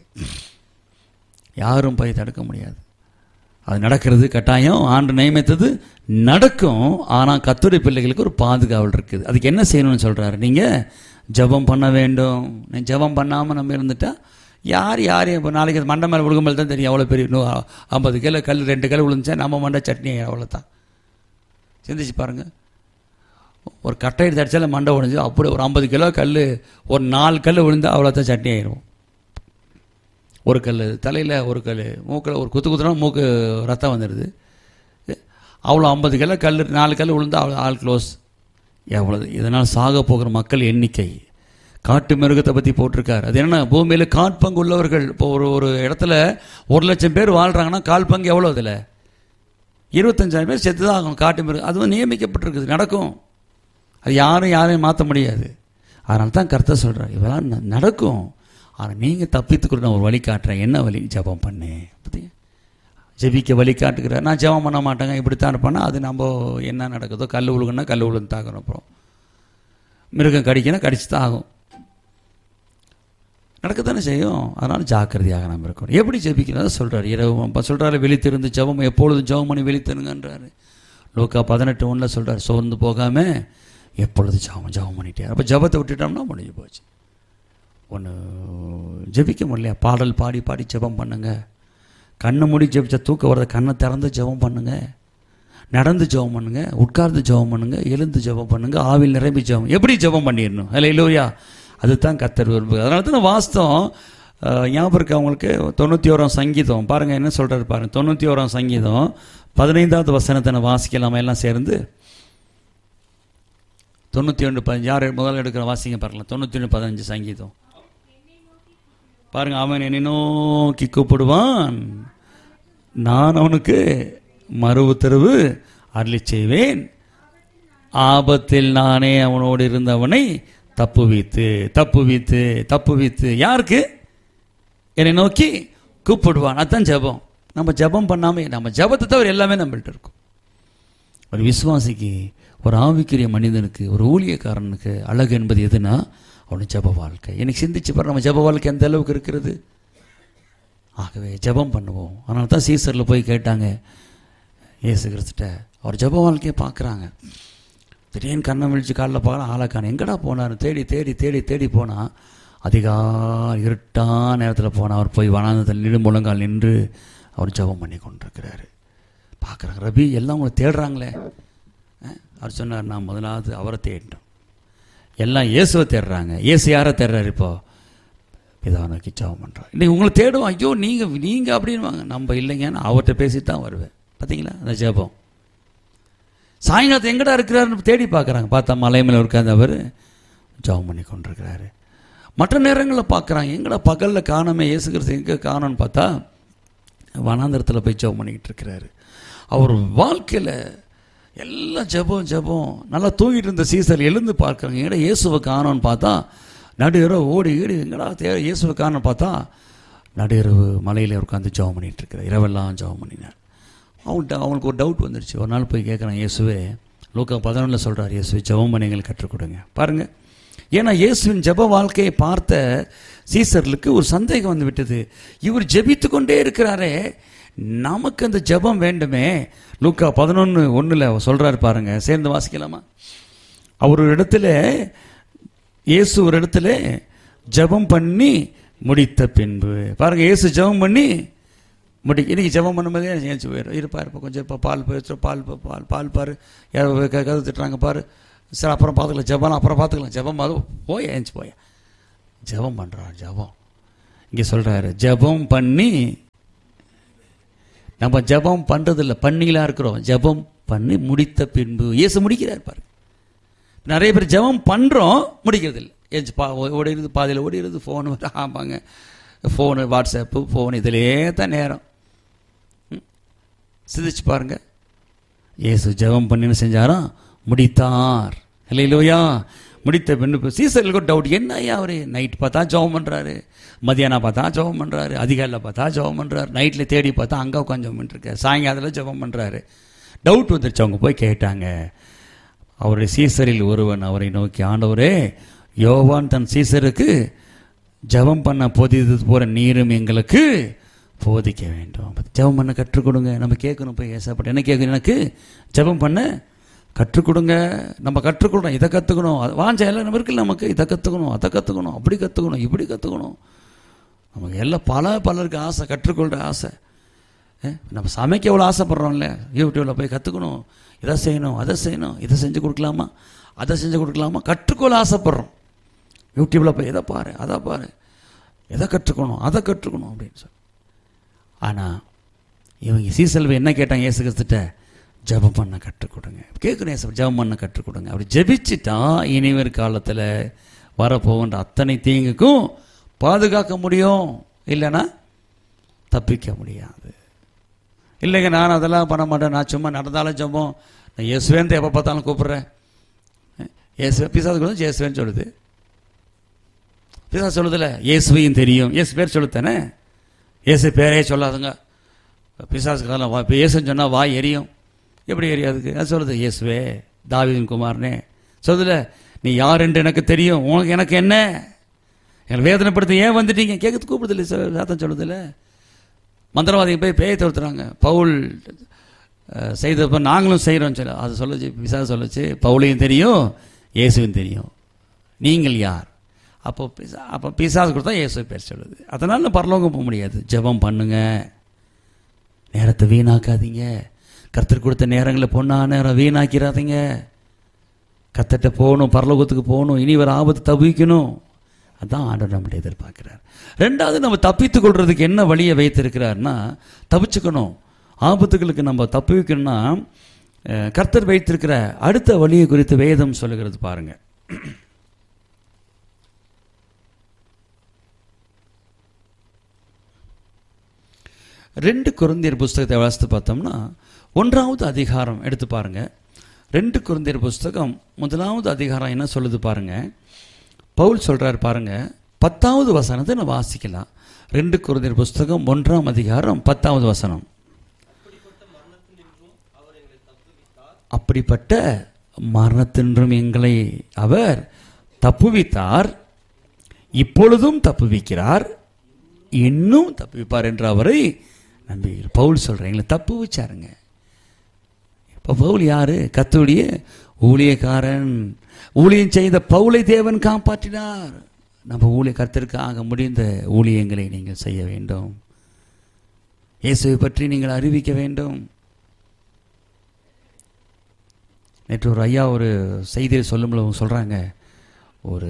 யாரும் போய் தடுக்க முடியாது. அது நடக்கிறது கட்டாயம், ஆண்டு நியமித்தது நடக்கும். ஆனால் கர்த்தருடைய பிள்ளைகளுக்கு ஒரு பாதுகாவல் இருக்குது. அதுக்கு என்ன செய்யணும்னு சொல்கிறாரு? நீங்கள் ஜெபம் பண்ண வேண்டும். நீங்கள் ஜெபம் பண்ணாமல் நம்ம இருந்துட்டால் யாரையும் இப்போ நாளைக்கு மண்டை மேலே விழுகும்போது தான் தெரியும் எவ்வளோ பெரிய 50 கிலோ கல் 2 கல் விழுந்துச்சா நம்ம மண்டை சட்னி அவ்வளோதான். சிந்திச்சு பாருங்கள், ஒரு கட்டை எடுத்து அடித்தாலும் மண்டை உடைஞ்சு, அப்படி ஒரு 50 கிலோ கல் ஒரு 4 கல் விழுந்தால் அவ்வளோதான் சட்னி ஆயிடும். ஒரு கல் தலையில், ஒரு கல் மூக்கில், ஒரு குத்துனா மூக்கு ரத்தம் வந்துடுது. அவ்வளோ 50 கிலோ கல் 4 கல் விழுந்தால் அவ்வளோ ஆள் க்ளோஸ். எவ்வளவு இதனால் சாக போகிற மக்கள் எண்ணிக்கை. காட்டு மிருகத்தை பற்றி போட்டிருக்காரு. அது என்னென்னா, பூமியில் காற்பங்கு உள்ளவர்கள். இப்போ ஒரு இடத்துல 1 லட்சம் பேர் வாழ்கிறாங்கன்னா கால்பங்கு எவ்வளோ? அதில் 25,000 பேர் செத்து தான் ஆகும். காட்டு மிருகம் அது வந்து நியமிக்கப்பட்டிருக்குது, நடக்கும். அது யாரையும் மாற்ற முடியாது. அதனால தான் கர்த்தர் சொல்கிறார், இதெல்லாம் நடக்கும். ஆனால் நீங்கள் தப்பித்துக்கூட நான் ஒரு வழி காட்டுறேன். என்ன வழி? ஜெபம் பண்ணு. பார்த்தியா, ஜெபிக்க வழி காட்டுக்கிறேன். நான் ஜெபம் பண்ண மாட்டேங்க, இப்படித்தான் இருப்பேன்னா அது நம்ம என்ன நடக்குதோ, கல் விழுகுன்னா கல் விழுந்து தாக்கணும். அப்புறம் மிருகம் கடிக்கணும், கடிச்சு தான் ஆகும், நடக்கத்தானே செய்யும். அதனால் ஜாக்கிரதையாக நம்ம இருக்கணும். எப்படி ஜெபிக்கிறதா சொல்கிறார். இரவு சொல்கிறாரு, விழித்திருந்து ஜெபம், எப்பொழுதும் ஜெபம் பண்ணி விழித்திருங்கன்றாரு. லூக்கா 18:1 சொல்கிறார், சோர்ந்து போகாமல் எப்பொழுது ஜெபம் பண்ணிட்டே. அப்போ ஜெபத்தை விட்டுட்டோம்னா முடிஞ்சு போச்சு. ஒன்று ஜெபிக்க முடியலையா, பாடல் பாடி ஜெபம் பண்ணுங்க. கண்ணை மூடி ஜெபிச்சா தூக்க வரத, கண்ணை திறந்து ஜெபம் பண்ணுங்க. நடந்து ஜெபம் பண்ணுங்க, உட்கார்ந்து ஜெபம் பண்ணுங்க, எழுந்து ஜெபம் பண்ணுங்க, ஆவில் நிரம்பி ஜெபம். எப்படி ஜெபம் பண்ணிடணும்? அல்லேலூயா. அதுதான் கர்த்தர் விரும்புகிறார். அதனால தான் வாஸ்தவம் ஞாபகம் இருக்கு அவங்களுக்கு. 91ஆம் சங்கீதம் பாருங்கள் என்ன சொல்கிறாரு பாருங்கள். 91ஆம் சங்கீதம் 15வது வசனத்தை நான் வாசிக்கலாமா எல்லாம் சேர்ந்து? 91:15 யார் முதல்ல எடுக்கிற வாசிங்க பாருங்கள். 91:15 சங்கீதம் பாருங்க. அவன் என்னை நோக்கி கூப்பிடுவான், நான் அவனுக்கு மறு உத்தரவு அருளி செய்வேன். ஆபத்தில் நானே அவனோடு இருந்தவனை தப்புவித்து யாருக்கு? என்னை நோக்கி கூப்பிடுவான். அதுதான் ஜெபம். நம்ம ஜெபம் பண்ணாமல், நம்ம ஜெபத்தை தவிர எல்லாமே நம்மள்கிட்ட இருக்கும். ஒரு விசுவாசிக்கு, ஒரு ஆவிக்குரிய மனிதனுக்கு, ஒரு ஊழியக்காரனுக்கு அழகு என்பது எதுனா அவனுடைய ஜெப வாழ்க்கை. எனக்கு சிந்திச்சு பாரு, நம்ம ஜெப வாழ்க்கை எந்த அளவுக்கு இருக்கிறது. ஆகவே ஜெபம் பண்ணுவோம். அதனால தான் சீசரில் போய் கேட்டாங்க இயேசு கிறிஸ்துட்ட. அவர் ஜெப வாழ்க்கையை பார்க்குறாங்க. திடீர்னு கண்ணை விழிச்சு காலில் பார்க்கலாம், ஆளக்கான எங்கடா போனார் தேடி தேடி தேடி தேடி போனால் இருட்டான நேரத்தில் போனால் அவர் போய் வனாந்தத்தில் நெடுமுழங்கால் நின்று அவர் ஜெபம் பண்ணி கொண்டிருக்கிறாரு. பார்க்குறாங்க, ரபி எல்லாம் உங்களை தேடுறாங்களே. அவர் சொன்னார், நான் முதலாவது அவரை தேடிட்டோம். எல்லாம் இயேசுவை தேடுறாங்க. இயேசு யாரை தேடுறாரு? இப்போ பிதாவை நோக்கி ஜெபம் பண்ணுறாரு. இன்னைக்கு உங்களை தேடுவோம், ஐயோ நீங்கள் அப்படின்வாங்க. நம்ம இல்லைங்கன்னு அவர்கிட்ட பேசிட்டு தான் வருவேன். பார்த்தீங்களா அந்த ஜெபம்? சாயங்காலத்தை எங்கடா இருக்கிறாருன்னு தேடி பார்க்குறாங்க. பார்த்தா மலை மேலே உட்கார்ந்து அவர் ஜெபம் பண்ணி கொண்டிருக்கிறாரு. மற்ற நேரங்களில் பார்க்குறாங்க, எங்கடா பகலில் காணாமல் இயேசு கிறிஸ்து எங்கே காணோன்னு பார்த்தா வனாந்தரத்தில் போய் ஜெபம் பண்ணிக்கிட்டு இருக்கிறாரு. அவர் வாழ்க்கையில் எல்லாம் ஜெபம். நல்லா தூங்கிட்டு இருந்த சீசர் எழுந்து பார்க்குறாங்க, எங்கடா இயேசுவை காணோன்னு பார்த்தா நடுஇரவு ஓடி எங்கடா இயேசுவை காணோன்னு பார்த்தா நடுஇரவு மலையில் உட்காந்து ஜெபம் பண்ணிகிட்டு இருக்கிறார். இரவெல்லாம் ஜெபம் பண்ணினார். அவங்களுக்கு ஒரு டவுட் வந்துடுச்சு. ஒரு நாள் போய் கேட்குறான், இயேசுவே, லூக்கா 11 சொல்கிறார், இயேசுவை ஜெபம் பண்ணி எங்களுக்கு கற்றுக் கொடுங்க. பாருங்கள், ஏன்னா இயேசுவின் ஜெப வாழ்க்கையை பார்த்த சீசர்களுக்கு ஒரு சந்தேகம் வந்து விட்டது. இவர் ஜெபித்து கொண்டே இருக்கிறாரே, நமக்கு அந்த ஜெபம் வேண்டுமே. லூக்கா 11:1 சொல்கிறாரு பாருங்க, சேர்ந்து வாசிக்கலாமா? அவர் ஒரு இடத்துல, இயேசு ஒரு இடத்துல ஜெபம் பண்ணி முடித்த பின்பு பாருங்க, இயேசு ஜெபம் பண்ணி இன்னைக்கு ஜெபம் பண்ணும்போதே ஏஞ்சி போயிடும். இருப்பார், இப்போ கொஞ்சம் இப்போ பால் பால் பாரு, யாரோ கதவு திட்டுறாங்க பாரு, சரி அப்புறம் பார்த்துக்கலாம், ஜெபம் அப்புறம் பார்த்துக்கலாம், ஜெபம் அது போய் ஏஞ்சி போய் ஜெபம் பண்ணுறார். ஜெபம் இங்கே சொல்கிறாரு, ஜெபம் பண்ணி. நம்ம ஜெபம் பண்ணுறதில்ல, பண்ணிலாம் இருக்கிறோம். ஜெபம் பண்ணி முடித்த பின்பு இயேசு முடிக்கிறார் பாரு. நிறைய பேர் ஜெபம் பண்ணுறோம், முடிக்கிறது இல்லை. ஏஞ்சி ஓடிடுது, பாதியில் ஓடிடுது, ஃபோனு ஆமாங்க, ஃபோனு, வாட்ஸ்அப்பு, ஃபோன், இதிலே தான் நேரம். சிந்திச்சு பாருங்க, இயேசு ஜெபம் பண்ணின்னு செஞ்சாராம், முடித்தார். இல்லையா? முடித்த பின்பு சீசர்களுக்கு ஒரு டவுட், என்ன ஐயா அவர் நைட் பார்த்தா ஜெபம் பண்ணுறாரு, மதியானம் பார்த்தா ஜெபம் பண்ணுறாரு, அதிகாலையில் பார்த்தா ஜெபம் பண்ணுறாரு, நைட்டில் தேடி பார்த்தா அங்கே உட்காந்து ஜெபம் பண்ணிருக்காரு, சாயங்காலத்தில் ஜெபம் பண்ணுறாரு. டவுட் வந்துருச்சு. அவங்க போய் கேட்டாங்க. அவருடைய சீசரில் ஒருவன் அவரை நோக்கி, ஆண்டவரே, யோவான் தன் சீசருக்கு ஜெபம் பண்ண போதித்தது போற நீரும் எங்களுக்கு போதிக்க வேண்டும். ஜெபம் பண்ண கற்றுக் கொடுங்க. நம்ம கேட்கணும், போய் ஏசப்பட்டு என்ன கேட்கணும்? எனக்கு ஜெபம் பண்ண கற்றுக் கொடுங்க. நம்ம கற்றுக்கொடுறோம், இதை கற்றுக்கணும், வாஞ்ச எல்லாம் நம்ம இருக்குல்ல, நமக்கு இதை கற்றுக்கணும், அதை கற்றுக்கணும், அப்படி கற்றுக்கணும், இப்படி கற்றுக்கணும். நமக்கு எல்லாம் பலருக்கு ஆசை, கற்றுக்கொள்கிற ஆசை. நம்ம சமைக்க எவ்வளோ ஆசைப்படுறோம்ல, யூடியூப்பில் போய் கற்றுக்கணும், இதை செய்யணும், அதை செய்யணும், இதை செஞ்சு கொடுக்கலாமா, அதை செஞ்சு கொடுக்கலாமா, கற்றுக்கொள்ள ஆசைப்படுறோம். யூடியூப்பில் போய் எதை பாரு, அதை பாரு, எதை கற்றுக்கணும், அதை கற்றுக்கணும் அப்படின்னு சொல்லி. ஆனால் இவங்க சீசல்வை என்ன கேட்டாங்க இயேசு கிறிஸ்துட்ட? ஜெபம் பண்ண கற்றுக் கொடுங்க. கேட்கணும், இயேசு ஜெபம் பண்ண கற்றுக் கொடுங்க. அப்படி ஜெபிச்சுட்டா இனிவர் காலத்தில் வரப்போகின்ற அத்தனை தீங்குக்கும் பாதுகாக்க முடியும், இல்லைன்னா தப்பிக்க முடியாது. இல்லைங்க, நான் அதெல்லாம் பண்ண மாட்டேன், நான் சும்மா நடந்தாலும் ஜெபம், நான் இயேசுவேன்னு எப்போ பார்த்தாலும் கூப்பிட்றேன். இயேசுவே பிசாசுக்கு இயேசுவேன்னு சொல்லுது. பிசாசு சொல்லுதில்ல, இயேசுவையும் தெரியும், இயேசு பேர் சொல்லுத்தானே, இயேசு பேரே சொல்லாதுங்க. பிசாசு காலம் இப்போ இயேசுன்னு சொன்னால் வாய் எரியும். எப்படி எரியாதுக்கு? அது சொல்லுது, இயேசுவே தாவீதின் குமாரனே. சொல்லுதில்ல, நீ யார் என்று எனக்கு தெரியும், உனக்கு எனக்கு என்ன, எங்களை வேதனைப்படுத்த ஏன் வந்துட்டீங்க கேட்கறது கூப்பிடுதில்லை. சாத்தான் சொல்லுதில்ல, மந்திரவாதிகள் போய் பேயை துரத்துறாங்க, பவுல் செய்தப்போ நாங்களும் செய்கிறோம்னு சொல்ல, அது சொல்லுச்சு, பிசாசு சொல்லுச்சு, பவுலையும் தெரியும், இயேசுவும் தெரியும், நீங்கள் யார்? அப்போ பிசாசு கொடுத்தா இயேசு பேர் சொல்லுது. அதனால பரலோகம் போக முடியாது. ஜெபம் பண்ணுங்க, நேரத்தை வீணாக்காதீங்க. கர்த்தர் கொடுத்த நேரங்களில் பொண்ணா நேரம் வீணாக்கிறாதீங்க. கர்த்தர்ட்ட போகணும், பரலோகத்துக்கு போகணும், இனி வர ஆபத்து தவிக்கணும். அதான் ஆண்டவர் நம்மளை எதிர்பார்க்கிறார். ரெண்டாவது, நம்ம தப்பித்துக் கொள்றதுக்கு என்ன வழியை வைத்திருக்கிறார்னா, தப்பிச்சுக்கணும். ஆபத்துகளுக்கு நம்ம தப்பிக்கணும்னா கர்த்தர் வைத்திருக்கிற அடுத்த வழியை குறித்து வேதம் சொல்லுகிறது பாருங்க. 2 கொரிந்தியர் புஸ்தகத்தை வாசித்து பார்த்தோம்னா 1வது அதிகாரம் எடுத்து பாருங்க. 2 கொரிந்தியர் புஸ்தகம் 1வது அதிகாரம் என்ன சொல்லுது பாருங்க. பவுல் சொல்றாரு பாருங்க, 10வது வசனத்தை நான் வாசிக்கலாம். 2 கொரிந்தியர் புஸ்தகம் 1ஆம் அதிகாரம் 10வது வசனம். அப்படிப்பட்ட மரணத்தின்றும் எங்களை அவர் தப்புவித்தார், இப்பொழுதும் தப்புவிக்கிறார், இன்னும் தப்புவிப்பார் என்று அவரை நம்பி. பவுல் சொல்கிறேன், எங்களை தப்பு வச்சாருங்க. இப்போ பவுல் யாரு? கர்த்தருடைய ஊழியக்காரன். ஊழியம் செய்த பவுலை தேவன் காப்பாற்றினார். நம்ம கர்த்தருக்காக முடிந்த ஊழியங்களை நீங்கள் செய்ய வேண்டும். இயேசுவை பற்றி நீங்கள் அறிவிக்க வேண்டும். நேற்று ஒரு ஐயா ஒரு செய்தியை சொல்லும்போது சொல்கிறாங்க, ஒரு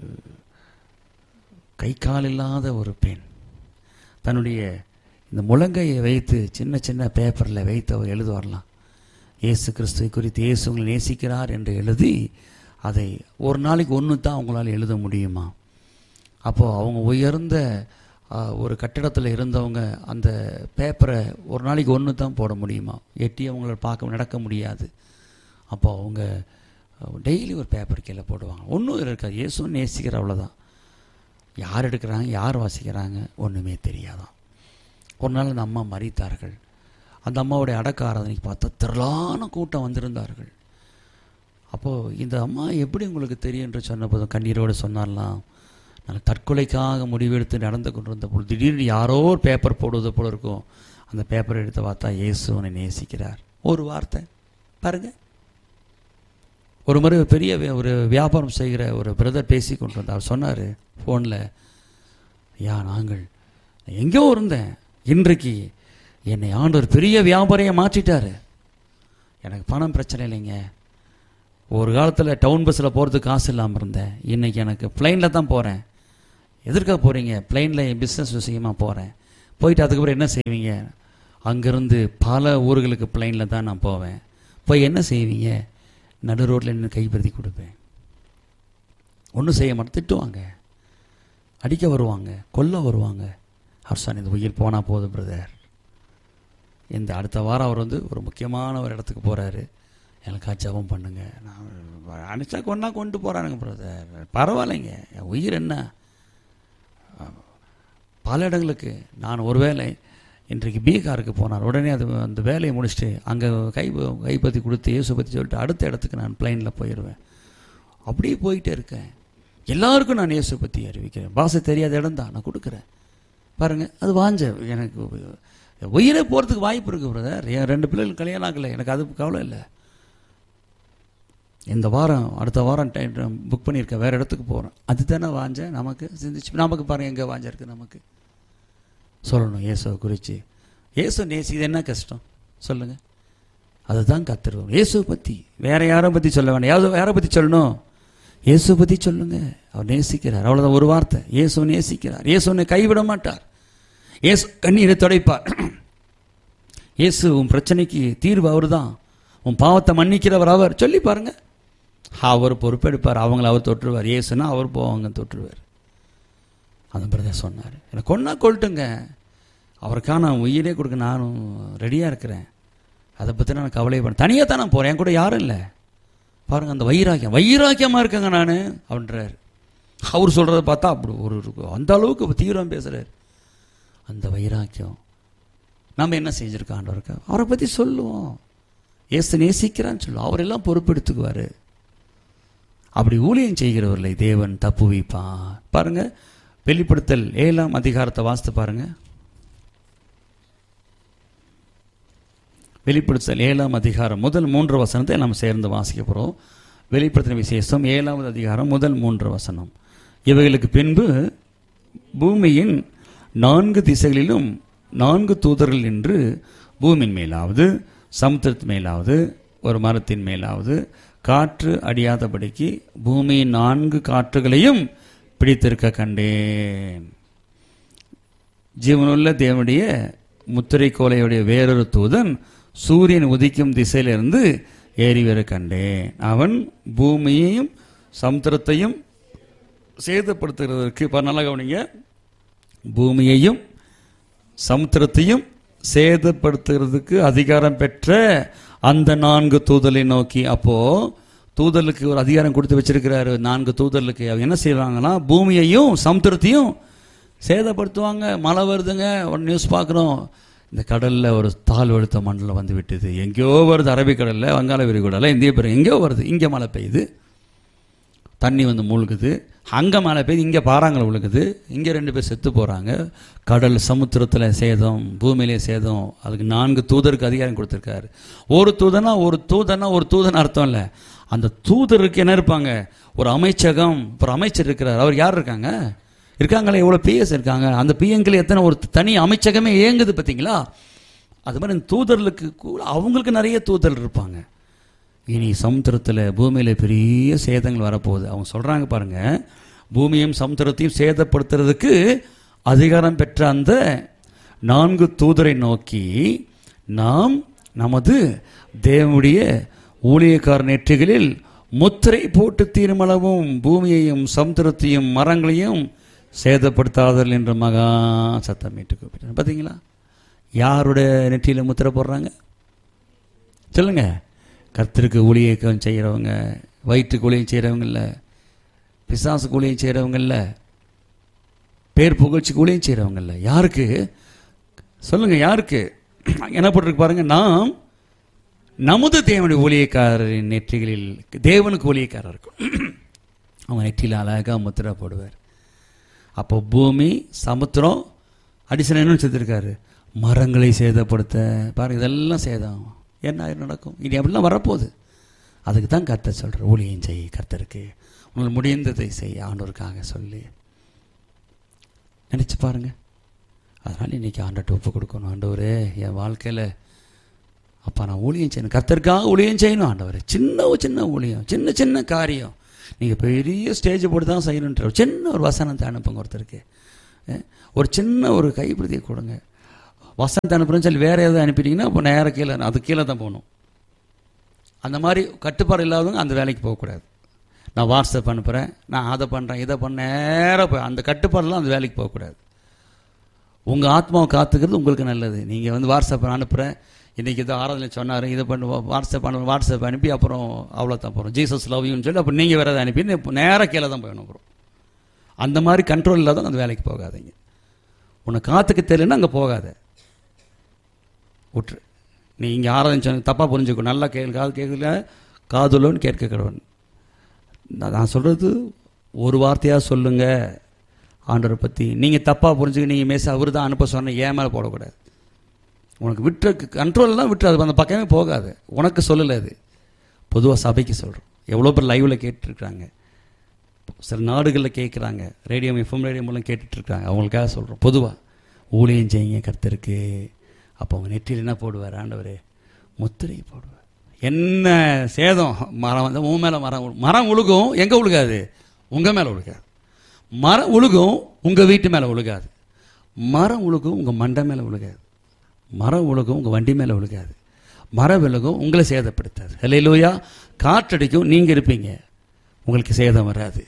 கை கால் இல்லாத ஒரு பெண் தன்னுடைய இந்த முழங்கையை வைத்து சின்ன சின்ன பேப்பரில் வைத்து அவர் எழுதுவாரலாம், இயேசு கிறிஸ்துவை குறித்து இயேசு உங்களை நேசிக்கிறார் என்று எழுதி அதை ஒரு நாளைக்கு ஒன்று தான் அவங்களால எழுத முடியுமா. அப்போது அவங்க உயர்ந்த ஒரு கட்டிடத்தில் இருந்தவங்க அந்த பேப்பரை ஒரு நாளைக்கு ஒன்று தான் போட முடியுமா, எட்டி அவங்கள பார்க்க நடக்க முடியாது. அப்போ அவங்க டெய்லி ஒரு பேப்பர் கீழே போடுவாங்க. ஒன்றும் இருக்காது, இயேசுன்னு நேசிக்கிற அவ்வளோதான். யார் எடுக்கிறாங்க, யார் வாசிக்கிறாங்க, ஒன்றுமே தெரியாதான். ஒரு நாள் அந்த அம்மா மரித்தார்கள். அந்த அம்மாவுடைய அடக்க ஆராதனைக்கு பார்த்தா திரளான கூட்டம் வந்திருந்தார்கள். அப்போது இந்த அம்மா எப்படி உங்களுக்கு தெரியும் என்று சொன்ன போதும் கண்ணீரோடு சொன்னார்லாம், நான் தற்கொலைக்காக முடிவெடுத்து நடந்து கொண்டிருந்த போது திடீர்னு யாரோ ஒரு பேப்பர் போடுவது போல இருக்கும். அந்த பேப்பரை எடுத்து பார்த்தா இயேசு உன்னை நேசிக்கிறார். ஒரு வார்த்தை பாருங்க. ஒரு முறை பெரிய ஒரு வியாபாரம் செய்கிற ஒரு பிரதர் பேசி கொண்டு வந்தார். சொன்னார் ஃபோனில், ஐயா நாங்கள் எங்கேயோ இருந்தேன், இன்றைக்கு என்னை ஆண்டவர் பெரிய வியாபாரியை மாற்றிட்டார். எனக்கு பணம் பிரச்சனை இல்லைங்க. ஒரு காலத்தில் டவுன் பஸ்ஸில் போகிறதுக்கு காசு இல்லாமல் இருந்தேன், இன்றைக்கி எனக்கு ப்ளைனில் தான் போகிறேன். எதற்காக போகிறீங்க? ப்ளைனில் என் பிஸ்னஸ் விஷயமாக போகிறேன். போயிட்டு அதுக்கப்புறம் என்ன செய்வீங்க? அங்கேருந்து பல ஊர்களுக்கு ப்ளைனில் தான் நான் போவேன். போய் என்ன செய்வீங்க? நடு ரோட்டில் நின்று கைப்படுத்தி கொடுப்பேன். ஒன்றும் செய்ய மாட்டேன், திட்டுவாங்க, அடிக்க வருவாங்க, கொல்ல வருவாங்க. ஹர்ஷான் இந்த உயிர் போனால் போதும் பிரதர். இந்த அடுத்த வாரம் அவர் ஒரு முக்கியமான ஒரு இடத்துக்கு போகிறாரு, எனக்கு ஜெபம் பண்ணுங்க. நான் அனுப்பிச்சா கொண்டா கொண்டு போகிறானுங்க பிரதர், பரவாயில்லைங்க, என் உயிர் என்ன. பல இடங்களுக்கு நான் ஒரு வேளை இன்றைக்கு பீகாருக்கு போனார். உடனே அந்த வேலையை முடிச்சுட்டு அங்கே கைப்பற்றி கொடுத்து இயேசு பற்றி சொல்லிட்டு அடுத்த இடத்துக்கு நான் பிளைனில் போயிடுவேன். அப்படியே போயிட்டே இருக்கேன். எல்லாருக்கும் நான் இயேசு பற்றி அறிவிக்கிறேன். பாஷை தெரியாத இடம் தான் நான் கொடுக்குறேன். பாருங்கள், அது வாஞ்ச எனக்கு உயிரே போகிறதுக்கு வாய்ப்பு இருக்குது பிரதர். என் 2 பிள்ளைகள் கல்யாணம் ஆகலை, எனக்கு அது கவலை இல்லை. இந்த வாரம் அடுத்த வாரம் டைம் புக் பண்ணியிருக்கேன், வேறு இடத்துக்கு போகிறேன். அது தானே வாஞ்ச நமக்கு. சிந்திச்சு நமக்கு பாருங்கள் எங்கே வாஞ்ச இருக்குது. நமக்கு சொல்லணும் இயேசுவை குறித்து. இயேசு நேசி, இது என்ன கஷ்டம் சொல்லுங்கள்? அதுதான் கத்துருவோம். இயேசுவை பற்றி வேறு யாரை பற்றி சொல்ல வேண்டாம். யாரை பற்றி சொல்லணும்? இயேசுவை பற்றி சொல்லுங்க. அவர் நேசிக்கிறார், அவ்வளோதான். ஒரு வார்த்தை, இயேசு நேசிக்கிறார். இயேசு உன்னை கைவிட மாட்டார். இயேசு கண்ணீரை துடைப்பார். இயேசு உன் பிரச்சனைக்கு தீர்வு அவர் தான். உன் பாவத்தை மன்னிக்கிறவர் அவர். சொல்லி பாருங்க, அவர் பொறுப்பெடுப்பார். அவங்கள அவர் தொற்றுவார். இயேசுனா அவர் போவாங்க தொற்றுவார். அந்த பிரதர் சொன்னார், எனக்கு கொன்னா கொல்ட்டுங்க, அவருக்காக நான் உயிரே கொடுக்க நானும் ரெடியாக இருக்கிறேன். அதை பற்றி நான் கவலைப்பட தனியாக தான் நான் போகிறேன், என் கூட யாரும் இல்லை. பாருங்கள், அந்த வைராக்கியமாக இருக்கேங்க நான் அப்படின்றார். அவர் சொல்கிறத பார்த்தா அப்படி ஒரு அந்த அளவுக்கு தீவிரம் பேசுகிறார். அந்த வைராக்கியம் நம்ம என்ன செஞ்சுருக்கோம் ஆண்டவருக்கு? அவரை பற்றி சொல்லுவோம். இயேசு நேசிக்கிறான்னு சொல்லுவோம். அவரெல்லாம் பொறுப்பெடுத்துக்குவார். அப்படி ஊழியம் செய்கிறவர்களை தேவன் தப்பு வைப்பான். பாருங்கள், வெளிப்படுத்தல் 7ஆம் அதிகாரத்தை வாசித்து பாருங்க. வெளிப்படுத்தல் 7ஆம் அதிகாரம் முதல் 3 வசனத்தை நம்ம சேர்ந்து வாசிக்க போகிறோம். வெளிப்படுத்தின விசேஷம் 7வது அதிகாரம் முதல் 3 வசனம். இவைகளுக்கு பின்பு பூமியின் 4 திசைகளிலும் 4 தூதர்கள் நின்று பூமியின் மேலாவது சமுத்திரத்தின் மேலாவது ஒரு மரத்தின் மேலாவது காற்று அடியாதபடிக்கு பூமியின் 4 காற்றுகளையும் பிடித்திருக்க கண்டேன். ஜீவனுள்ள தேவனுடைய முத்திரை கோலையுடைய வேறொரு தூதன் சூரியன் உதிக்கும் திசையிலிருந்து ஏறி வர கண்டேன். அவன் பூமியையும் சமுத்திரத்தையும் சேதப்படுத்துகிறதற்கு, நல்லா கவனிங்க, பூமியையும் சமுத்திரத்தையும் சேதப்படுத்துகிறதுக்கு அதிகாரம் பெற்ற அந்த 4 தூதரை நோக்கி. அப்போ தூதர்களுக்கு ஒரு அதிகாரம் கொடுத்து வச்சிருக்கிறாரு. 4 தூதர்களுக்கு அவங்க என்ன செய்வாங்கன்னா, பூமியையும் சமுத்திரத்தையும் சேதப்படுத்துவாங்க. மழை வருதுங்க, ஒரு நியூஸ் பார்க்குறோம், இந்த கடலில் ஒரு தாழ்வழுத்த மண்டலம் வந்து விட்டுது. எங்கேயோ வருது, அரபிக்கடலில், வங்காள விரிகுடால, இந்திய பெருங்கடல் எங்கேயோ வருது, இங்கே மழை பெய்யுது. தண்ணி வந்து மூழ்குது, அங்கே மழை பெய்யுது, இங்கே பாறாங்கல் விழுகுது, இங்கே 2 பேர் செத்து போகிறாங்க. கடல் சமுத்திரத்தில் சேதம், பூமியிலே சேதம். அதுக்கு 4 தூதருக்கு அதிகாரம் கொடுத்துருக்காரு. ஒரு தூதன் அர்த்தம் இல்லை. அந்த தூதருக்கு என்ன இருப்பாங்க? ஒரு அமைச்சகம், ஒரு அமைச்சர் இருக்கிறார். அவர் யார் இருக்காங்களே, எவ்வளோ பிஎஸ் இருக்காங்க. அந்த பிஎன்கள் எத்தனை ஒரு தனி அமைச்சகமே இயங்குது பார்த்தீங்களா? அது மாதிரி இந்த தூதர்களுக்கு அவங்களுக்கு நிறைய தூதர் இருப்பாங்க. இனி சமுத்திரத்தில் பூமியில் பெரிய சேதங்கள் வரப்போகுது. அவங்க சொல்கிறாங்க பாருங்க, பூமியும் சமுத்திரத்தையும் சேதப்படுத்துறதுக்கு அதிகாரம் பெற்ற அந்த 4 தூதரை நோக்கி நாம் நமது தேவனுடைய ஊழியக்கார நெற்றிகளில் முத்திரை போட்டு தீர்மளவும் பூமியையும் சமுத்திரத்தையும் மரங்களையும் சேதப்படுத்தாதல் என்று மகா சத்தமிட்டு கூப்பிட்டாங்க. பார்த்தீங்களா? யாருடைய நெற்றியில் முத்திரை போடுறாங்க சொல்லுங்க? கர்த்தருக்கு ஊழியம் செய்கிறவங்க, வயிற்றுக்கு ஊழியம் செய்கிறவங்க இல்லை, பிசாசுக்கு ஊழியம் செய்கிறவங்க இல்லை, பேர் புகழ்ச்சிக்கு ஊழியம் செய்கிறவங்க இல்லை. யாருக்கு சொல்லுங்க? யாருக்கு? என்ன போட்டிருக்கு பாருங்க, நாம் நமது தேவனுடைய ஊழியக்காரரின் நெற்றிகளில், தேவனுக்கு ஊழியக்காரர் இருக்கும், அவன் நெற்றியில் அழகாக முத்திரை போடுவார். அப்போ பூமி சமுத்திரம் அடிசன் என்ன செஞ்சிருக்காரு? மரங்களை சேதப்படுத்த பாருங்க. இதெல்லாம் சேதம் என்ன நடக்கும்? இனி அப்படிலாம் வரப்போகுது. அதுக்கு தான் கர்த்தர் சொல்கிற, ஊழியம் செய், கர்த்தருக்கு உங்களுக்கு முடிந்ததை செய், ஆண்டவருக்காக சொல்லி நினச்சி பாருங்க. அதனால் இன்றைக்கி ஆண்டவர்கிட்ட ஒப்பு கொடுக்கணும். ஆண்டவரே, என் வாழ்க்கையில் அப்பா நான் ஊழியம் செய்யணும், கர்த்தருக்காக ஊழியம் செய்யணும் ஆண்டவரே. சின்ன ஊழியம், சின்ன காரியம். நீங்கள் பெரிய ஸ்டேஜை போட்டு தான் செய்யணுன்ற ஒரு சின்ன ஒரு வசனத்தை அனுப்புங்க. ஒருத்தருக்கு ஒரு சின்ன ஒரு கைப்பிரதியை கொடுங்க. வசனத்தை அனுப்புறேன்னு சொல்லி வேறு எதாவது அனுப்பிட்டீங்கன்னா இப்போ நேரம் கீழே, அது கீழே தான் போகணும். அந்த மாதிரி கட்டுப்பாடு இல்லாதவங்க அந்த வேலைக்கு போகக்கூடாது. நான் வாட்ஸ்அப் அனுப்புகிறேன், நான் அதை பண்ணுறேன், இதை பண்ண நேராக போய் அந்த கட்டுப்பாடெல்லாம் அந்த வேலைக்கு போகக்கூடாது. உங்கள் ஆத்மாவை காத்துக்கிறது உங்களுக்கு நல்லது. நீங்கள் வந்து வாட்ஸ்அப் அனுப்புகிறேன், இன்றைக்கி இதை ஆராதனை சொன்னார், இதை பண்ணு, வாட்ஸ்அப் அனுப்பி அப்புறம் அவ்வளோ தான் போகிறோம், ஜீசஸ் லவ் யூன்னு சொல்லி அப்புறம் நீங்கள் வேறு எதை அனுப்பி நேராக கீழே தான் போயணும். அப்புறம் அந்த மாதிரி கண்ட்ரோல் இல்லாத அந்த வேலைக்கு போகாதீங்க. உன்னை காத்துக்க தெரியலன்னா அங்கே போகாத, விட்டுரு. நீ இங்கே ஆராதனை சொன்ன தப்பாக புரிஞ்சுக்கோ, நல்லா கேட்கல காதுலோன்னு கேட்க கடவுள். நான் சொல்கிறது ஒரு வார்த்தையாக சொல்லுங்கள் ஆண்டவரை பற்றி. நீங்கள் தப்பாக புரிஞ்சுக்க, நீங்கள் மேச அவர் தான் அனுப்ப சொன்ன ஏன் மேலே போடக்கூடாது. உனக்கு விட்டுற கண்ட்ரோல்லாம் விட்டுரு, அது அந்த பக்கமே போகாது. உனக்கு சொல்லலை, அது பொதுவாக சபைக்கு சொல்கிறோம். எவ்வளோ பேர் லைவில் கேட்டுட்ருக்காங்க, சில நாடுகளில் கேட்குறாங்க, ரேடியோ எஃப்எம் ரேடியோ மூலம் கேட்டுட்ருக்காங்க. அவங்களுக்காக சொல்கிறோம். பொதுவாக ஊழியம் செய்யுங்க கர்த்தருக்கு. அப்போ அவங்க நெற்றியில் என்ன போடுவார்? ஆண்டவரே முத்திரை போடுவார். என்ன சேதம்? மரம் வந்து உன் மேலே மரம் உழுகும். எங்கே உழுகாது? உங்கள் மேலே உழுகாது. மரம் உழுகும், உங்கள் வீட்டு மேலே உழுகாது. மரம் உழுகும், உங்கள் மண்டை மேலே உழுகாது. மரம் உழுகும், உங்கள் வண்டி மேலே விழுகாது. மரம் விழுகும், உங்களை சேதப்படுத்தாது. ஹல்லேலூயா. காற்றடிக்கும், நீங்கள் இருப்பீங்க, உங்களுக்கு சேதம் வராது.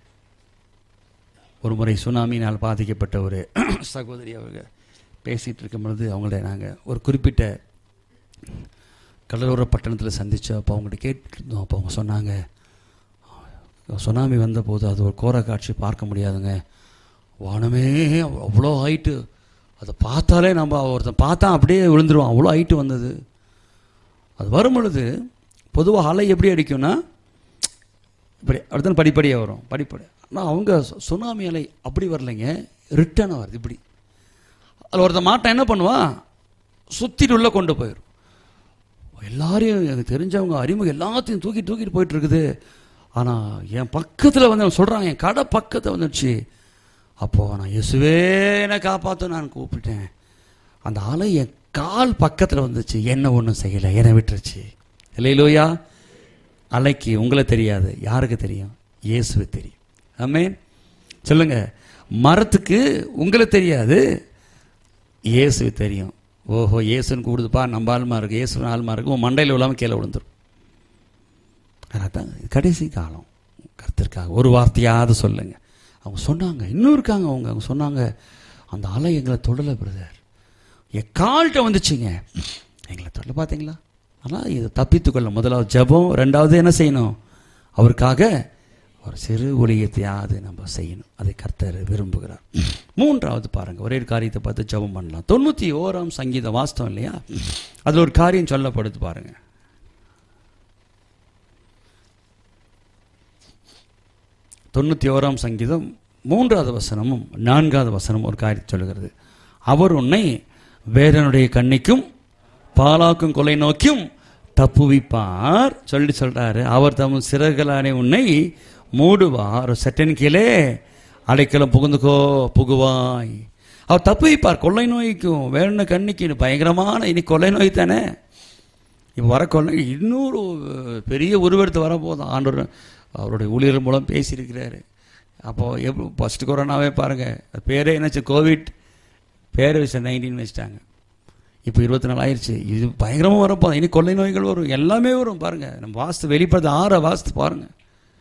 ஒரு முறை சுனாமினால் பாதிக்கப்பட்ட ஒரு சகோதரி அவங்க பேசிகிட்டு இருக்கும் பொழுது அவங்கள நாங்கள் ஒரு குறிப்பிட்ட கடலோர பட்டணத்தில் சந்தித்தோம். அப்போ அவங்கள்ட்ட கேட்டுருந்தோம். அப்போ அவங்க சொன்னாங்க, சுனாமி வந்தபோது அது ஒரு கோர காட்சி பார்க்க முடியாதுங்க, வானமே அவ்வளோ ஹைட்டு, அதை பார்த்தாலே நம்ம ஒருத்தன் பார்த்தா அப்படியே விழுந்துருவான், அவ்வளோ ஹைட்டு வந்தது. அது வரும் பொழுது பொதுவாக அலை எப்படி அடிக்கும்னா இப்படி அடுத்த படிப்படியாக வரும், படிப்படி. ஆனால் அவங்க சுனாமி அலை அப்படி வரலைங்க, ரிட்டர்னாக வருது இப்படி. அதில் ஒருத்தன் மாட்டான் என்ன பண்ணுவான், சுற்றிட்டு உள்ளே கொண்டு போயிடும். எல்லாரையும் எனக்கு தெரிஞ்சவங்க அறிமுகம் எல்லாத்தையும் தூக்கிட்டு போயிட்டு இருக்குது. ஆனால் என் பக்கத்தில் வந்து சொல்கிறாங்க, என் கடை பக்கத்தை வந்துடுச்சு. அப்போது நான் இயேசுவே என்னை காப்பாற்ற நான் கூப்பிட்டேன். அந்த அலை என் கால் பக்கத்தில் வந்துச்சு, என்ன ஒன்றும் செய்யலை, என்னை விட்டுருச்சு. இல்லையிலோயா. அலைக்கு உங்களை தெரியாது, யாருக்கு தெரியும்? இயேசுவை தெரியும். ஆமென். சொல்லுங்க. மரத்துக்கு உங்களை தெரியாது, இயேசுவை தெரியும். ஓஹோ, இயேசுன்னு கூடுதுப்பா, நம்ம ஆளுமா இருக்குது, இயேசுன்னு ஆளுமா இருக்குது, உன் மண்டையில் இல்லாமல் கீழே விழுந்துடும். அதான் கடைசி காலம். கர்த்தருக்காக ஒரு வார்த்தையாவது சொல்லுங்க. அவங்க சொன்னாங்க, இன்னும் இருக்காங்க அவங்க சொன்னாங்க, அந்த அலை எங்களை தொடலை பிரதர், என் கால்கிட்ட வந்துச்சுங்க, எங்களை தொடலை. பார்த்தீங்களா? ஆனால் இதை தப்பித்துக்கொள்ள முதலாவது ஜெபம், ரெண்டாவது என்ன செய்யணும்? அவருக்காக ஒரு சிறு ஊழியத்தையாவது நம்ம செய்யணும். அதை கர்த்தர் விரும்புகிறார். மூன்றாவது பாருங்க, ஒரே ஒரு காரியத்தை பார்த்து ஜெபம் பண்ணலாம். 91ஆம் சங்கீதம் வாஸ்தவம் இல்லையா? அதில் ஒரு காரியம் சொல்லப்படுது பாருங்க. 91ஆம் சங்கீதம் 3வது வசனமும் 4வது வசனமும் ஒரு காரியத்தை சொல்லுகிறது. அவர் உன்னை வேடனுடைய கண்ணிக்கும் பாலாக்கும் கொலை நோக்கியும் தப்புவிப்பார் சொல்றாரு. அவர் தம் சிறகுகளானே உன்னை மூடுவார், சட்டன் கீழே அடைக்கலம் புகுவாய். அவர் தப்புவிப்பார். கொள்ளை நோய்க்கும் வேடன கண்ணிக்கு பயங்கரமான இனி கொள்ளை நோய் தானே இப்போ வர கொள்ளை. இன்னொரு பெரிய உருவெடுத்து வரப்போதும். ஆண்டவர் அவருடைய ஊழியர்கள் மூலம் பேசியிருக்கிறாரு. அப்போது ஃபஸ்ட்டு கொரோனாவே பாருங்கள், பேரே என்னாச்சு, கோவிட் பேரை வச்சு 19 வச்சுட்டாங்க. இப்போ 24 ஆயிடுச்சு. இது பயங்கரமாக வரப்போதும். இனி கொள்ளை நோய்கள் வரும், எல்லாமே வரும். பாருங்கள், நம்ம வாஸ்து வெளிப்படுத்த 6 வாஸ்து பாருங்கள்.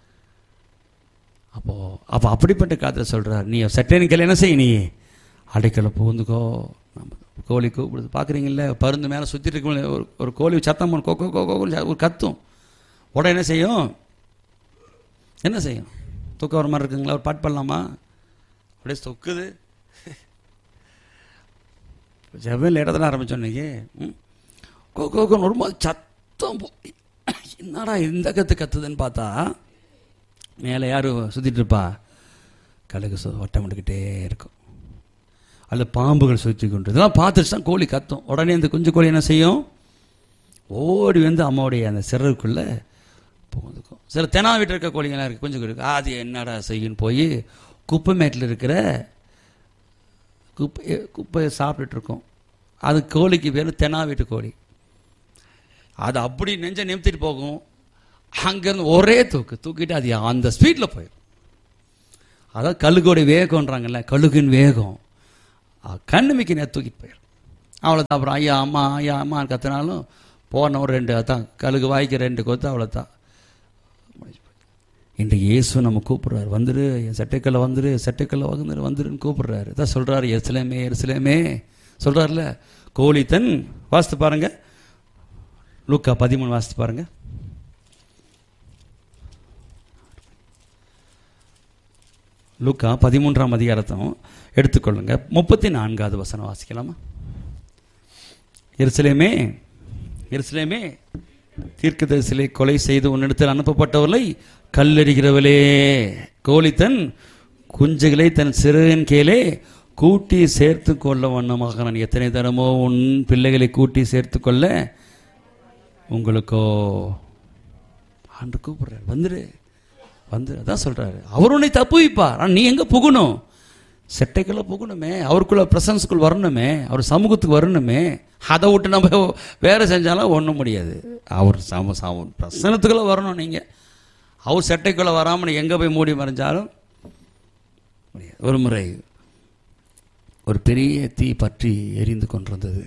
அப்போ அப்படிப்பட்ட காலத்தில் சொல்கிறார், நீ சட்டனுக்கு என்ன செய்ய, நீ அடைக்கலை புகுந்துக்கோ. நம்ம கோழி கூப்பிடுது பார்க்குறீங்கள, பருந்து மேலே சுற்றிட்டு இருக்க ஒரு கோழி சத்தம் கோ கோ கோ ஒரு கத்தும். உடனே என்ன செய்யும், தூக்க வர மாதிரி இருக்குங்களா, ஒரு பாட்டு பண்ணலாமா, அப்படியே தொக்குது. ஜெபம் லேட்டாக தான் ஆரம்பித்தோம் இன்றைக்கி. கோ கோன்னு வரும்போது சத்தம் என்னடா இந்த கத்துதுன்னு பார்த்தா மேலே யார் சுற்றிட்டு இருப்பா, கழுகு வட்டம் எடுக்கிட்டே இருக்கும், அதில் பாம்புகள் சுற்றி கொண்டு. இதெல்லாம் பார்த்துட்டு தான் கோழி கத்தும். உடனே இந்த குஞ்சு கோழி என்ன செய்யும், ஓடி வந்து அம்மாவுடைய அந்த சிறகுக்குள்ளே போகும். சில தெனா வீட்டில் இருக்க கோழிங்களாம் இருக்குது, குஞ்சு கோழி. அது என்னடா செய்யுன்னு போய் குப்பை மேட்டில் இருக்கிற குப்பையை சாப்பிட்டுருக்கோம். அது கோழிக்கு பேர் தெனா வீட்டு கோழி. அது அப்படி நெஞ்ச நிமித்திட்டு போகும். அங்கேருந்து ஒரே தூக்கிட்டு அது அந்த ஸ்பீடில் போயிடும். அதான் கழுகோடைய வேகம்ன்றாங்கல்ல, கழுகின் வேகம் கண்ணுமிக்கு நேரம் தூக்கிட்டு போயிடும். அவ்வளோதான். அப்புறம் ஐயா அம்மான்னு கத்தினாலும் போன ஒரு 2 தான் கழுகு வாய்க்கு 2 கொத்து, அவ்வளோதான். இன்றைக்கு இயேசு நம்ம கூப்பிட்றாரு, வந்துரு என் சட்டைக்கல்ல வந்துருன்னு கூப்பிட்றாரு. தான் சொல்கிறாரு, எருசலேமே சொல்கிறாருல. கோழி தன் வாசித்து பாருங்க, லூக்கா 13 வாசித்து பாருங்க. லூக்கா 13ஆம் அதிகாரத்தும் எடுத்துக்கொள்ளுங்க. 34வது வசனம் வாசிக்கலாமா? எருசலேமே தீர்க்கதரிசிகளை கொலை செய்து உன்னிடத்தில் அனுப்பப்பட்டவர்களை கல்லெறிகிறவளே, கோழி தன் குஞ்சுகளை தன் சிறுவன் கீழே கூட்டி சேர்த்து கொள்ள வண்ணமாக நான் எத்தனை தரமோ உன் பிள்ளைகளை கூட்டி சேர்த்து கொள்ள உங்களுக்கோ. ஆண்டு கூப்பிடுறாரு, வந்துரு. அதான் சொல்றாரு, அவர் உன்னை தப்புவிப்பார். ஆனால் நீ எங்க புகணும், செட்டைக்குள்ள புகணுமே, அவருக்குள்ள பிரசன்ஸ்குள் வரணுமே, அவர் சமூகத்துக்கு வரணுமே. அதை விட்டு நம்ம வேற செஞ்சாலும் ஒன்றும் முடியாது. அவர் பிரசனத்துக்குள்ள வரணும். நீங்கள் அவர் செட்டைக்குள்ள வராமல் எங்கே போய் மூடி மறைஞ்சாலும் முடியாது. ஒரு முறை ஒரு பெரிய தீ பற்றி எரிந்து கொண்டிருந்தது.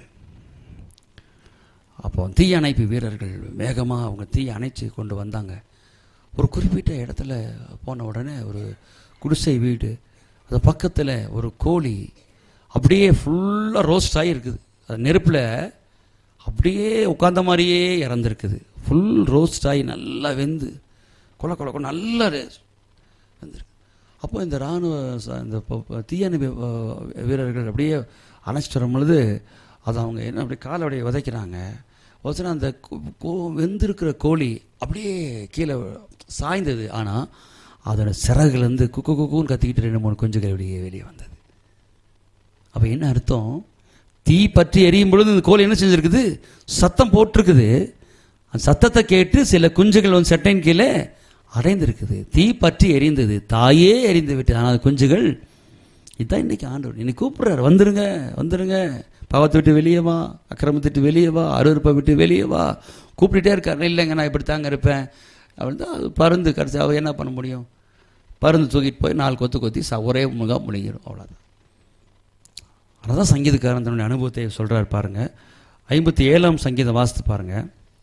அப்போ தீ அணைப்பு வீரர்கள் வேகமாக அவங்க தீ அணைச்சி கொண்டு வந்தாங்க. ஒரு குறிப்பிட்ட இடத்துல போன உடனே ஒரு குடிசை வீடு, அது பக்கத்தில் ஒரு கோழி அப்படியே ஃபுல்லாக ரோஸ்ட் ஆகிருக்குது. அது நெருப்பில் அப்படியே உட்கார்ந்த மாதிரியே இறந்துருக்குது. ஃபுல் ரோஸ்ட் ஆகி நல்லா வெந்து கொல நல்லா வெந்திருக்கு. அப்போ இந்த இந்த தீயணைப்பு வீரர்கள் அப்படியே அணைச்சிட்டு வரும் பொழுது அது அவங்க என்ன அப்படியே காலை அப்படியே உதைக்கிறாங்க. உதச்சினா அந்த வெந்திருக்கிற கோழி அப்படியே கீழே சாய்ந்தது. ஆனால் அதோட சிறகுலேருந்து குக்குன்னு கத்திக்கிட்டு 2-3 குஞ்சுகள் அப்படியே வெளியே வந்தது. அப்போ என்ன அர்த்தம், தீ பற்றி எரியும் பொழுது இந்த கோழி என்ன செஞ்சுருக்குது, சத்தம் போட்டிருக்குது. அந்த சத்தத்தை கேட்டு சில குஞ்சுகள் வந்து சட்டையின் கீழே அடைந்திருக்குது. தீ பற்றி எரிந்தது, தாயே எரிந்து விட்டு. ஆனால் குஞ்சுகள் இதுதான் இன்னைக்கு ஆண்டவர் இன்னைக்கு கூப்பிடுறாரு, வந்துருங்க, பாவத்தை விட்டு வெளியே வா, அக்கிரமத்தை விட்டு வெளியே வா, அருவருப்பை விட்டு வெளியே வா. கூப்பிட்டுட்டே இருக்காரு. இல்லைங்க நான் இப்படி தாங்க இருப்பேன் அப்படின்னு தான். அது பருந்து கடைசி அவ என்ன பண்ண முடியும், பருந்து தூக்கிட்டு போய் 4 கொத்தி ஒரே முகம் முடிஞ்சிடும், அவ்வளோதான். அதனால்தான் சங்கீதக்காரன் தன்னுடைய அனுபவத்தை சொல்கிறார் பாருங்க. 57ஆம் சங்கீதம் வாசித்து பாருங்க.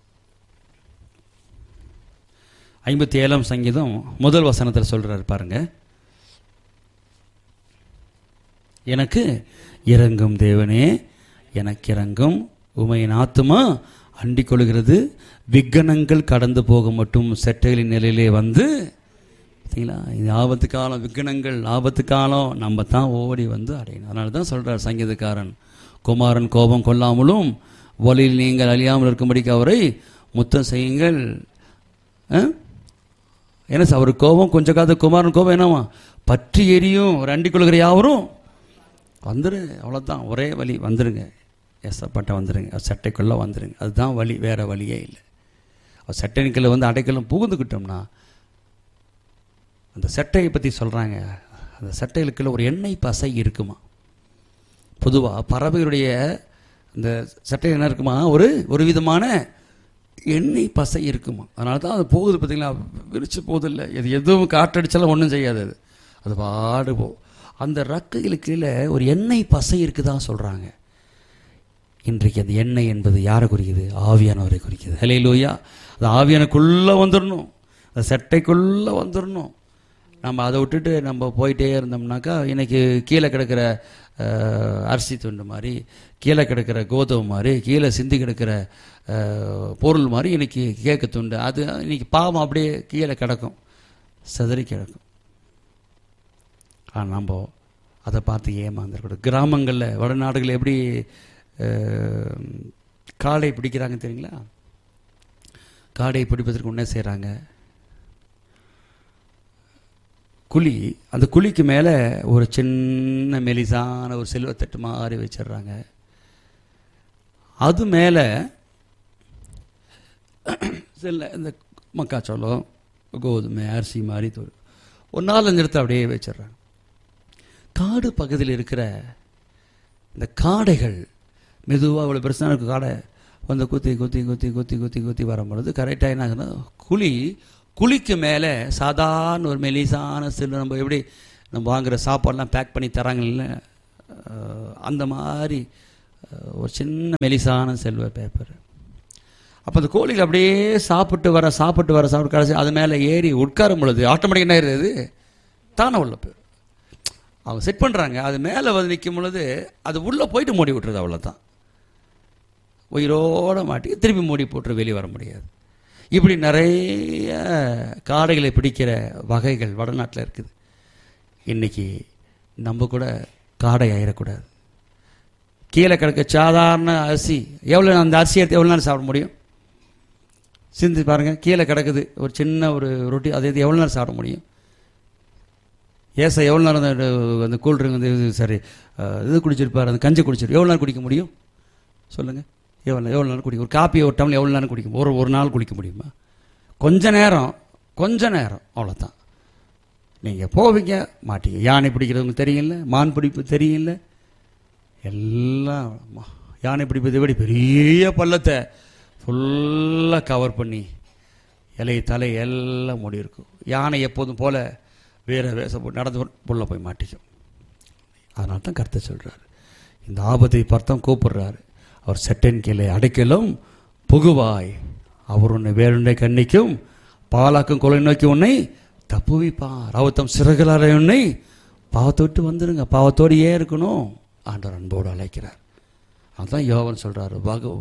57ஆம் சங்கீதம் 1 வசனத்தில் சொல்கிறார் பாருங்க. எனக்கு இறங்கும் தேவனே, எனக்கு இறங்கும், உமையின் ஆத்துமா அண்டிக் கொள்கிறது, விக்கனங்கள் கடந்து போக மட்டும் செட்டைகளின் நிலையிலே வந்து. பார்த்தீங்களா, இது ஆபத்து காலம், விக்கனங்கள் ஆபத்து காலம், நம்ம தான் ஓடி வந்து அடையணும். அதனால தான் சொல்கிறார் சங்கீதக்காரன், குமாரன் கோபம் கொள்ளாமலும் வழியில் நீங்கள் அழியாமல் இருக்கும்படிக்கு அவரை முத்தம் செய்யுங்கள். ஏன்னா அவர் கோபம் கொஞ்சம் காத குமாரன் கோபம் என்னவா பற்றி எரியும். ஒரு கொள்கிற யாவரும் வந்துரு, அவ்வளோதான், ஒரே வழி, வந்துடுங்க, ஏசப்பட்ட வந்துடுங்க, அவர் சட்டைக்குள்ளே வந்துடுங்க. அதுதான் வழி, வேறு வழியே இல்லை. அவர் சட்டைக்குள்ளே வந்து அடைக்கலம் புகுந்துக்கிட்டோம்னா, அந்த சட்டையை பற்றி சொல்கிறாங்க, அந்த சட்டைகளுக்குள்ள ஒரு எண்ணெய் பசை இருக்குமா. பொதுவாக பறவைகளுடைய இந்த சட்டை என்ன இருக்குமா, ஒரு விதமான எண்ணெய் பசை இருக்குமா. அதனால தான் அது போகுது பார்த்தீங்களா, விரிச்சு போகுதில்லை. எதுவும் காற்றடிச்சாலும் ஒன்றும் செய்யாது, அது பாடு போ. அந்த ரக்கைகளுக்கு கீழே ஒரு எண்ணெய் பசை இருக்குதான் சொல்கிறாங்க. இன்றைக்கு அந்த எண்ணெய் என்பது யாரை குறிக்குது? ஆவியானவரை குறிக்குது. ஹல்லேலூயா. அது ஆவியானுக்குள்ளே வந்துடணும், அந்த சட்டைக்குள்ளே வந்துடணும். நம்ம அதை விட்டுட்டு நம்ம போயிட்டே இருந்தோம்னாக்கா, இன்றைக்கி கீழே கிடக்கிற அரிசி துண்டு மாதிரி, கீழே கிடக்கிற கோதுமை மாதிரி, கீழே சிந்தி கிடக்கிற பொருள் மாதிரி இன்றைக்கி கேக்கு துண்டு, அது இன்றைக்கி பாவம் அப்படியே கீழே கிடக்கும், சிதறி கிடக்கும். ஆனால் நம்ம அதை பார்த்து ஏமாந்துடக்கூடாது. கிராமங்களில் வடநாடுகளில் எப்படி காடை பிடிக்கிறாங்க தெரியுங்களா? காடை பிடிப்பதற்கு என்ன செய்கிறாங்க, குழி, அந்த குழிக்கு மேலே ஒரு சின்ன மெலிசான ஒரு செல்வத்தட்டு மாதிரி வச்சிடுறாங்க. அது மேலே இந்த மக்காச்சோளம், கோதுமை, அரிசி மாதிரி ஒரு 4-5 இடத்த அப்படியே வச்சிடுறாங்க. காடு பகுதியில் இருக்கிற இந்த காடைகள் மெதுவாக இவ்வளோ பெருசாக இருக்க காடை வந்து குத்தி குத்தி குத்தி குத்தி குத்தி குத்தி வரும்பொழுது கரெக்டாக என்ன ஆகுதுன்னா, குழிக்கு மேலே சாதாரண ஒரு மெலிசான செல்லு, நம்ம எப்படி நம்ம வாங்குகிற சாப்பாடெலாம் பேக் பண்ணி தராங்கல்ல, அந்த மாதிரி ஒரு சின்ன மெலிசான செல்வ பேப்பர். அப்போ அந்த கோழிகள் அப்படியே சாப்பிட்டு வர கடைசி அது மேலே ஏறி உட்காரும் பொழுது ஆட்டோமேட்டிக் என்ன ஆயிடுது, தானே உள்ள போய் அவங்க செட் பண்ணுறாங்க. அது மேலே வந்து நிற்கும் பொழுது அது உள்ளே போயிட்டு மூடி விட்டுருது, அவ்வளோதான். உயிரோடு மாட்டி திருப்பி மூடி போட்டு வெளியே வர முடியாது. இப்படி நிறைய காடைகளை பிடிக்கிற வகைகள் வடநாட்டில் இருக்குது. இன்றைக்கி நம்ம கூட காடை ஆயிடக்கூடாது. கீழே கிடக்க சாதாரண அரிசி, எவ்வளோ அந்த அரிசி எடுத்து எவ்வளோ நேரம் சாப்பிட முடியும்? சிந்திச்சு பாருங்கள். கீழே கிடக்குது ஒரு சின்ன ஒரு ரொட்டி, அது எவ்வளோ நேரம் சாப்பிட முடியும்? எவ்வளோ நேரம் அந்த கூல்ட்ரிங்க் வந்து சரி இது குடிச்சிருப்பார், அந்த கஞ்சி குடிச்சிரு, எவ்வளோ நேரம் குடிக்க முடியும் சொல்லுங்கள்? எவ்வளோ நேரம் குடிக்கும்? ஒரு காப்பி ஒரு டம்ளர் எவ்வளோ நேரம் குடிக்கும்? ஒரு நாள் குடிக்க முடியுமா? கொஞ்ச நேரம் அவ்வளோதான். நீங்கள் போவீங்க மாட்டீங்க. யானை பிடிக்கிறது தெரியல, மான் பிடிப்பு தெரியல, எல்லாம் யானை பிடிப்பதை விட பெரிய பள்ளத்தை ஃபுல்லாக கவர் பண்ணி தலை எல்லாம் மூடி இருக்கும். யானை எப்போதும் போல் வேஷம் போட்டு நடந்து புள்ள போய் மாட்டிக்கும். அதனால தான் கர்த்தர் சொல்கிறார், இந்த ஆபத்தை பார்த்தா கூப்பிடுறாரு. அவர் சட்டையின் கீழே அடைக்கலும் புகுவாய், அவர் உன்னை வேறுண்டை கண்ணிக்கும் பாலாக்கும் கொலை நோக்கி உன்னை தப்புவிப்பார். அவர் தம் சிறகுலார உன்னை பாவத்தை விட்டு வந்துடுங்க. பாவத்தோடையே இருக்கணும், ஆண்டவர் அன்போடு அழைக்கிறார். அதுதான் யோவான் சொல்கிறார்,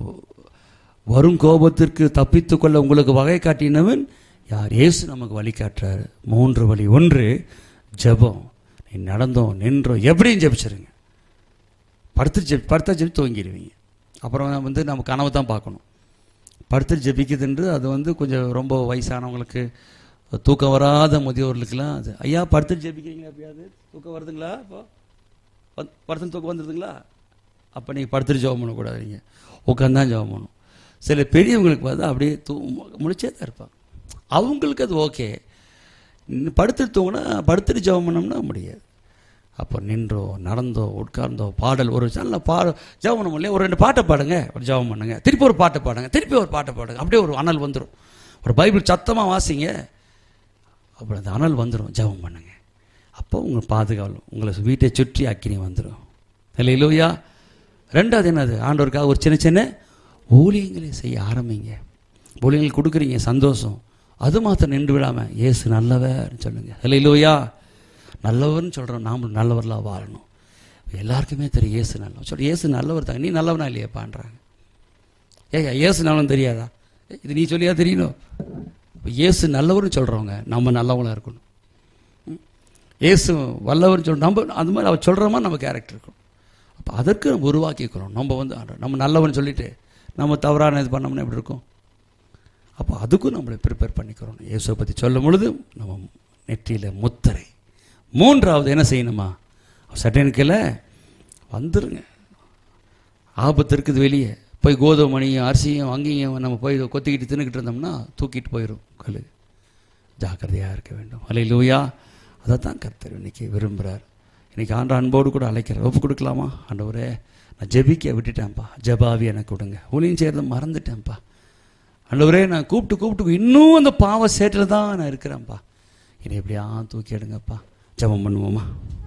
வரும் கோபத்திற்கு தப்பித்து கொள்ள உங்களுக்கு வகை காட்டினவன் யார்? இயேசு நமக்கு வழி காட்டுறாரு. 3 வழி. 1 ஜெபம். நீ நடந்தோம் நின்றோம் எப்படியும் ஜெபிச்சிருங்க. படுத்து ஜெபி தூங்கிடுவீங்க. அப்புறம் வந்து நம்ம கனவு தான் பார்க்கணும். படுத்து ஜெபிக்குதுன்று அது வந்து கொஞ்சம் ரொம்ப வயசானவங்களுக்கு, தூக்கம் வராத முதியோர்களுக்கெல்லாம் அது, ஐயா படுத்து ஜெபிக்கிறீங்களா? எப்பயாவது தூக்கம் வருதுங்களா? இப்போ படுத்து தூக்கம் வந்துடுதுங்களா? அப்போ நீங்கள் படுத்துட்டு ஜெபம் பண்ணக்கூடாது, நீங்கள் உட்காந்தான் ஜெபம் பண்ணணும். சில பெரியவங்களுக்கு பார்த்தா அப்படியே முழிச்சே தான் இருப்பாங்க, அவங்களுக்கு அது ஓகே. படுத்துட்டு தூங்கினா படுத்துட்டு ஜெபம் பண்ணோம்னா முடியாது. அப்போ நின்றோ நடந்தோ உட்கார்ந்தோ பாடல், ஒரு நல்ல ஜெபம் பண்ண முடியல, ஒரு 2 பாட்டை பாடுங்க, ஒரு ஜெபம் பண்ணுங்க, திருப்பி ஒரு பாட்டை பாடுங்க, திருப்பி ஒரு பாட்டை பாடுங்க, அப்படியே ஒரு அனல் வந்துடும். ஒரு பைபிள் சத்தமாக வாசிங்க, அப்புறம் அந்த அனல் வந்துடும். ஜெபம் பண்ணுங்க, அப்போ உங்களை பாதுகாவலும், உங்களை வீட்டை சுற்றி அக்கினி வந்துடும். இல்லையா? 2வது என்னது, ஆண்டவருக்காக ஒரு சின்ன ஊழியங்களை செய்ய ஆரம்பிங்க. ஊழியங்கள் கொடுக்குறீங்க, சந்தோஷம். அது மாத்திரம் நின்று விடாமல் இயேசு நல்லவர் சொல்லுங்க. இல்லையா? நல்லவர்னு சொல்கிறோம், நாம் நல்லவர்களாக வாழணும். எல்லாருக்குமே தெரியும் இயேசு நல்லவர். சொல்ற இயேசு நல்லவர் தாங்க, நீ நல்லவனா இல்லையாப்பான்றாங்க. இயேசு நல்லவன் தெரியாதா? இது நீ சொல்லியா தெரியணும்? இயேசு நல்லவர்னு சொல்கிறவங்க நம்ம நல்லவங்களாக இருக்கணும். இயேசு வல்லவர்னு சொல்கிறோம், நம்ம அந்த மாதிரி அவர் சொல்கிற மாதிரி நம்ம கேரக்டர் இருக்கணும். அப்போ அதற்கு நம்ம உருவாக்கிக்கிறோம். நம்ம வந்து நம்ம நல்லவன் சொல்லிட்டு நம்ம தவறான இது பண்ணோம்னா எப்படி இருக்கும்? அப்போ அதுக்கும் நம்மளை ப்ரிப்பேர் பண்ணிக்கிறோம். இயேசுவை பற்றி சொல்லும் பொழுது நம்ம நெற்றியில் முத்திரை. மூன்றாவது என்ன செய்யணுமா? சட்டனுக்கில் வந்துருங்க. ஆபத்து இருக்குது வெளியே. போய் கோதுமை மணியும் அரிசியும் அங்கேயும் நம்ம போய் கொத்திக்கிட்டு தின்னுக்கிட்டு இருந்தோம்னா தூக்கிட்டு போயிடும் கல். ஜாக்கிரதையாக இருக்க வேண்டும். அல்லேலூயா. அதை தான் கர்த்தர் இன்றைக்கி விரும்புகிறார். இன்றைக்கி ஆண்டு அன்போடு கூட அழைக்கிறார். ஒப்பு கொடுக்கலாமா? ஆண்டவரே, நான் ஜெபிக்க விட்டுட்டேன்ப்பா, ஜெபாவி எனக்கு கொடுங்க. ஊழியம் செய்கிறத மறந்துட்டேன்ப்பா. ஆண்டவரே, நான் கூப்பிட்டு இன்னும் அந்த பாவ சேற்றில் தான் நான் இருக்கிறேன்ப்பா. என்னை எப்படியா தூக்கி எடுங்கப்பா. ஜெபம் பண்ணுவோமா?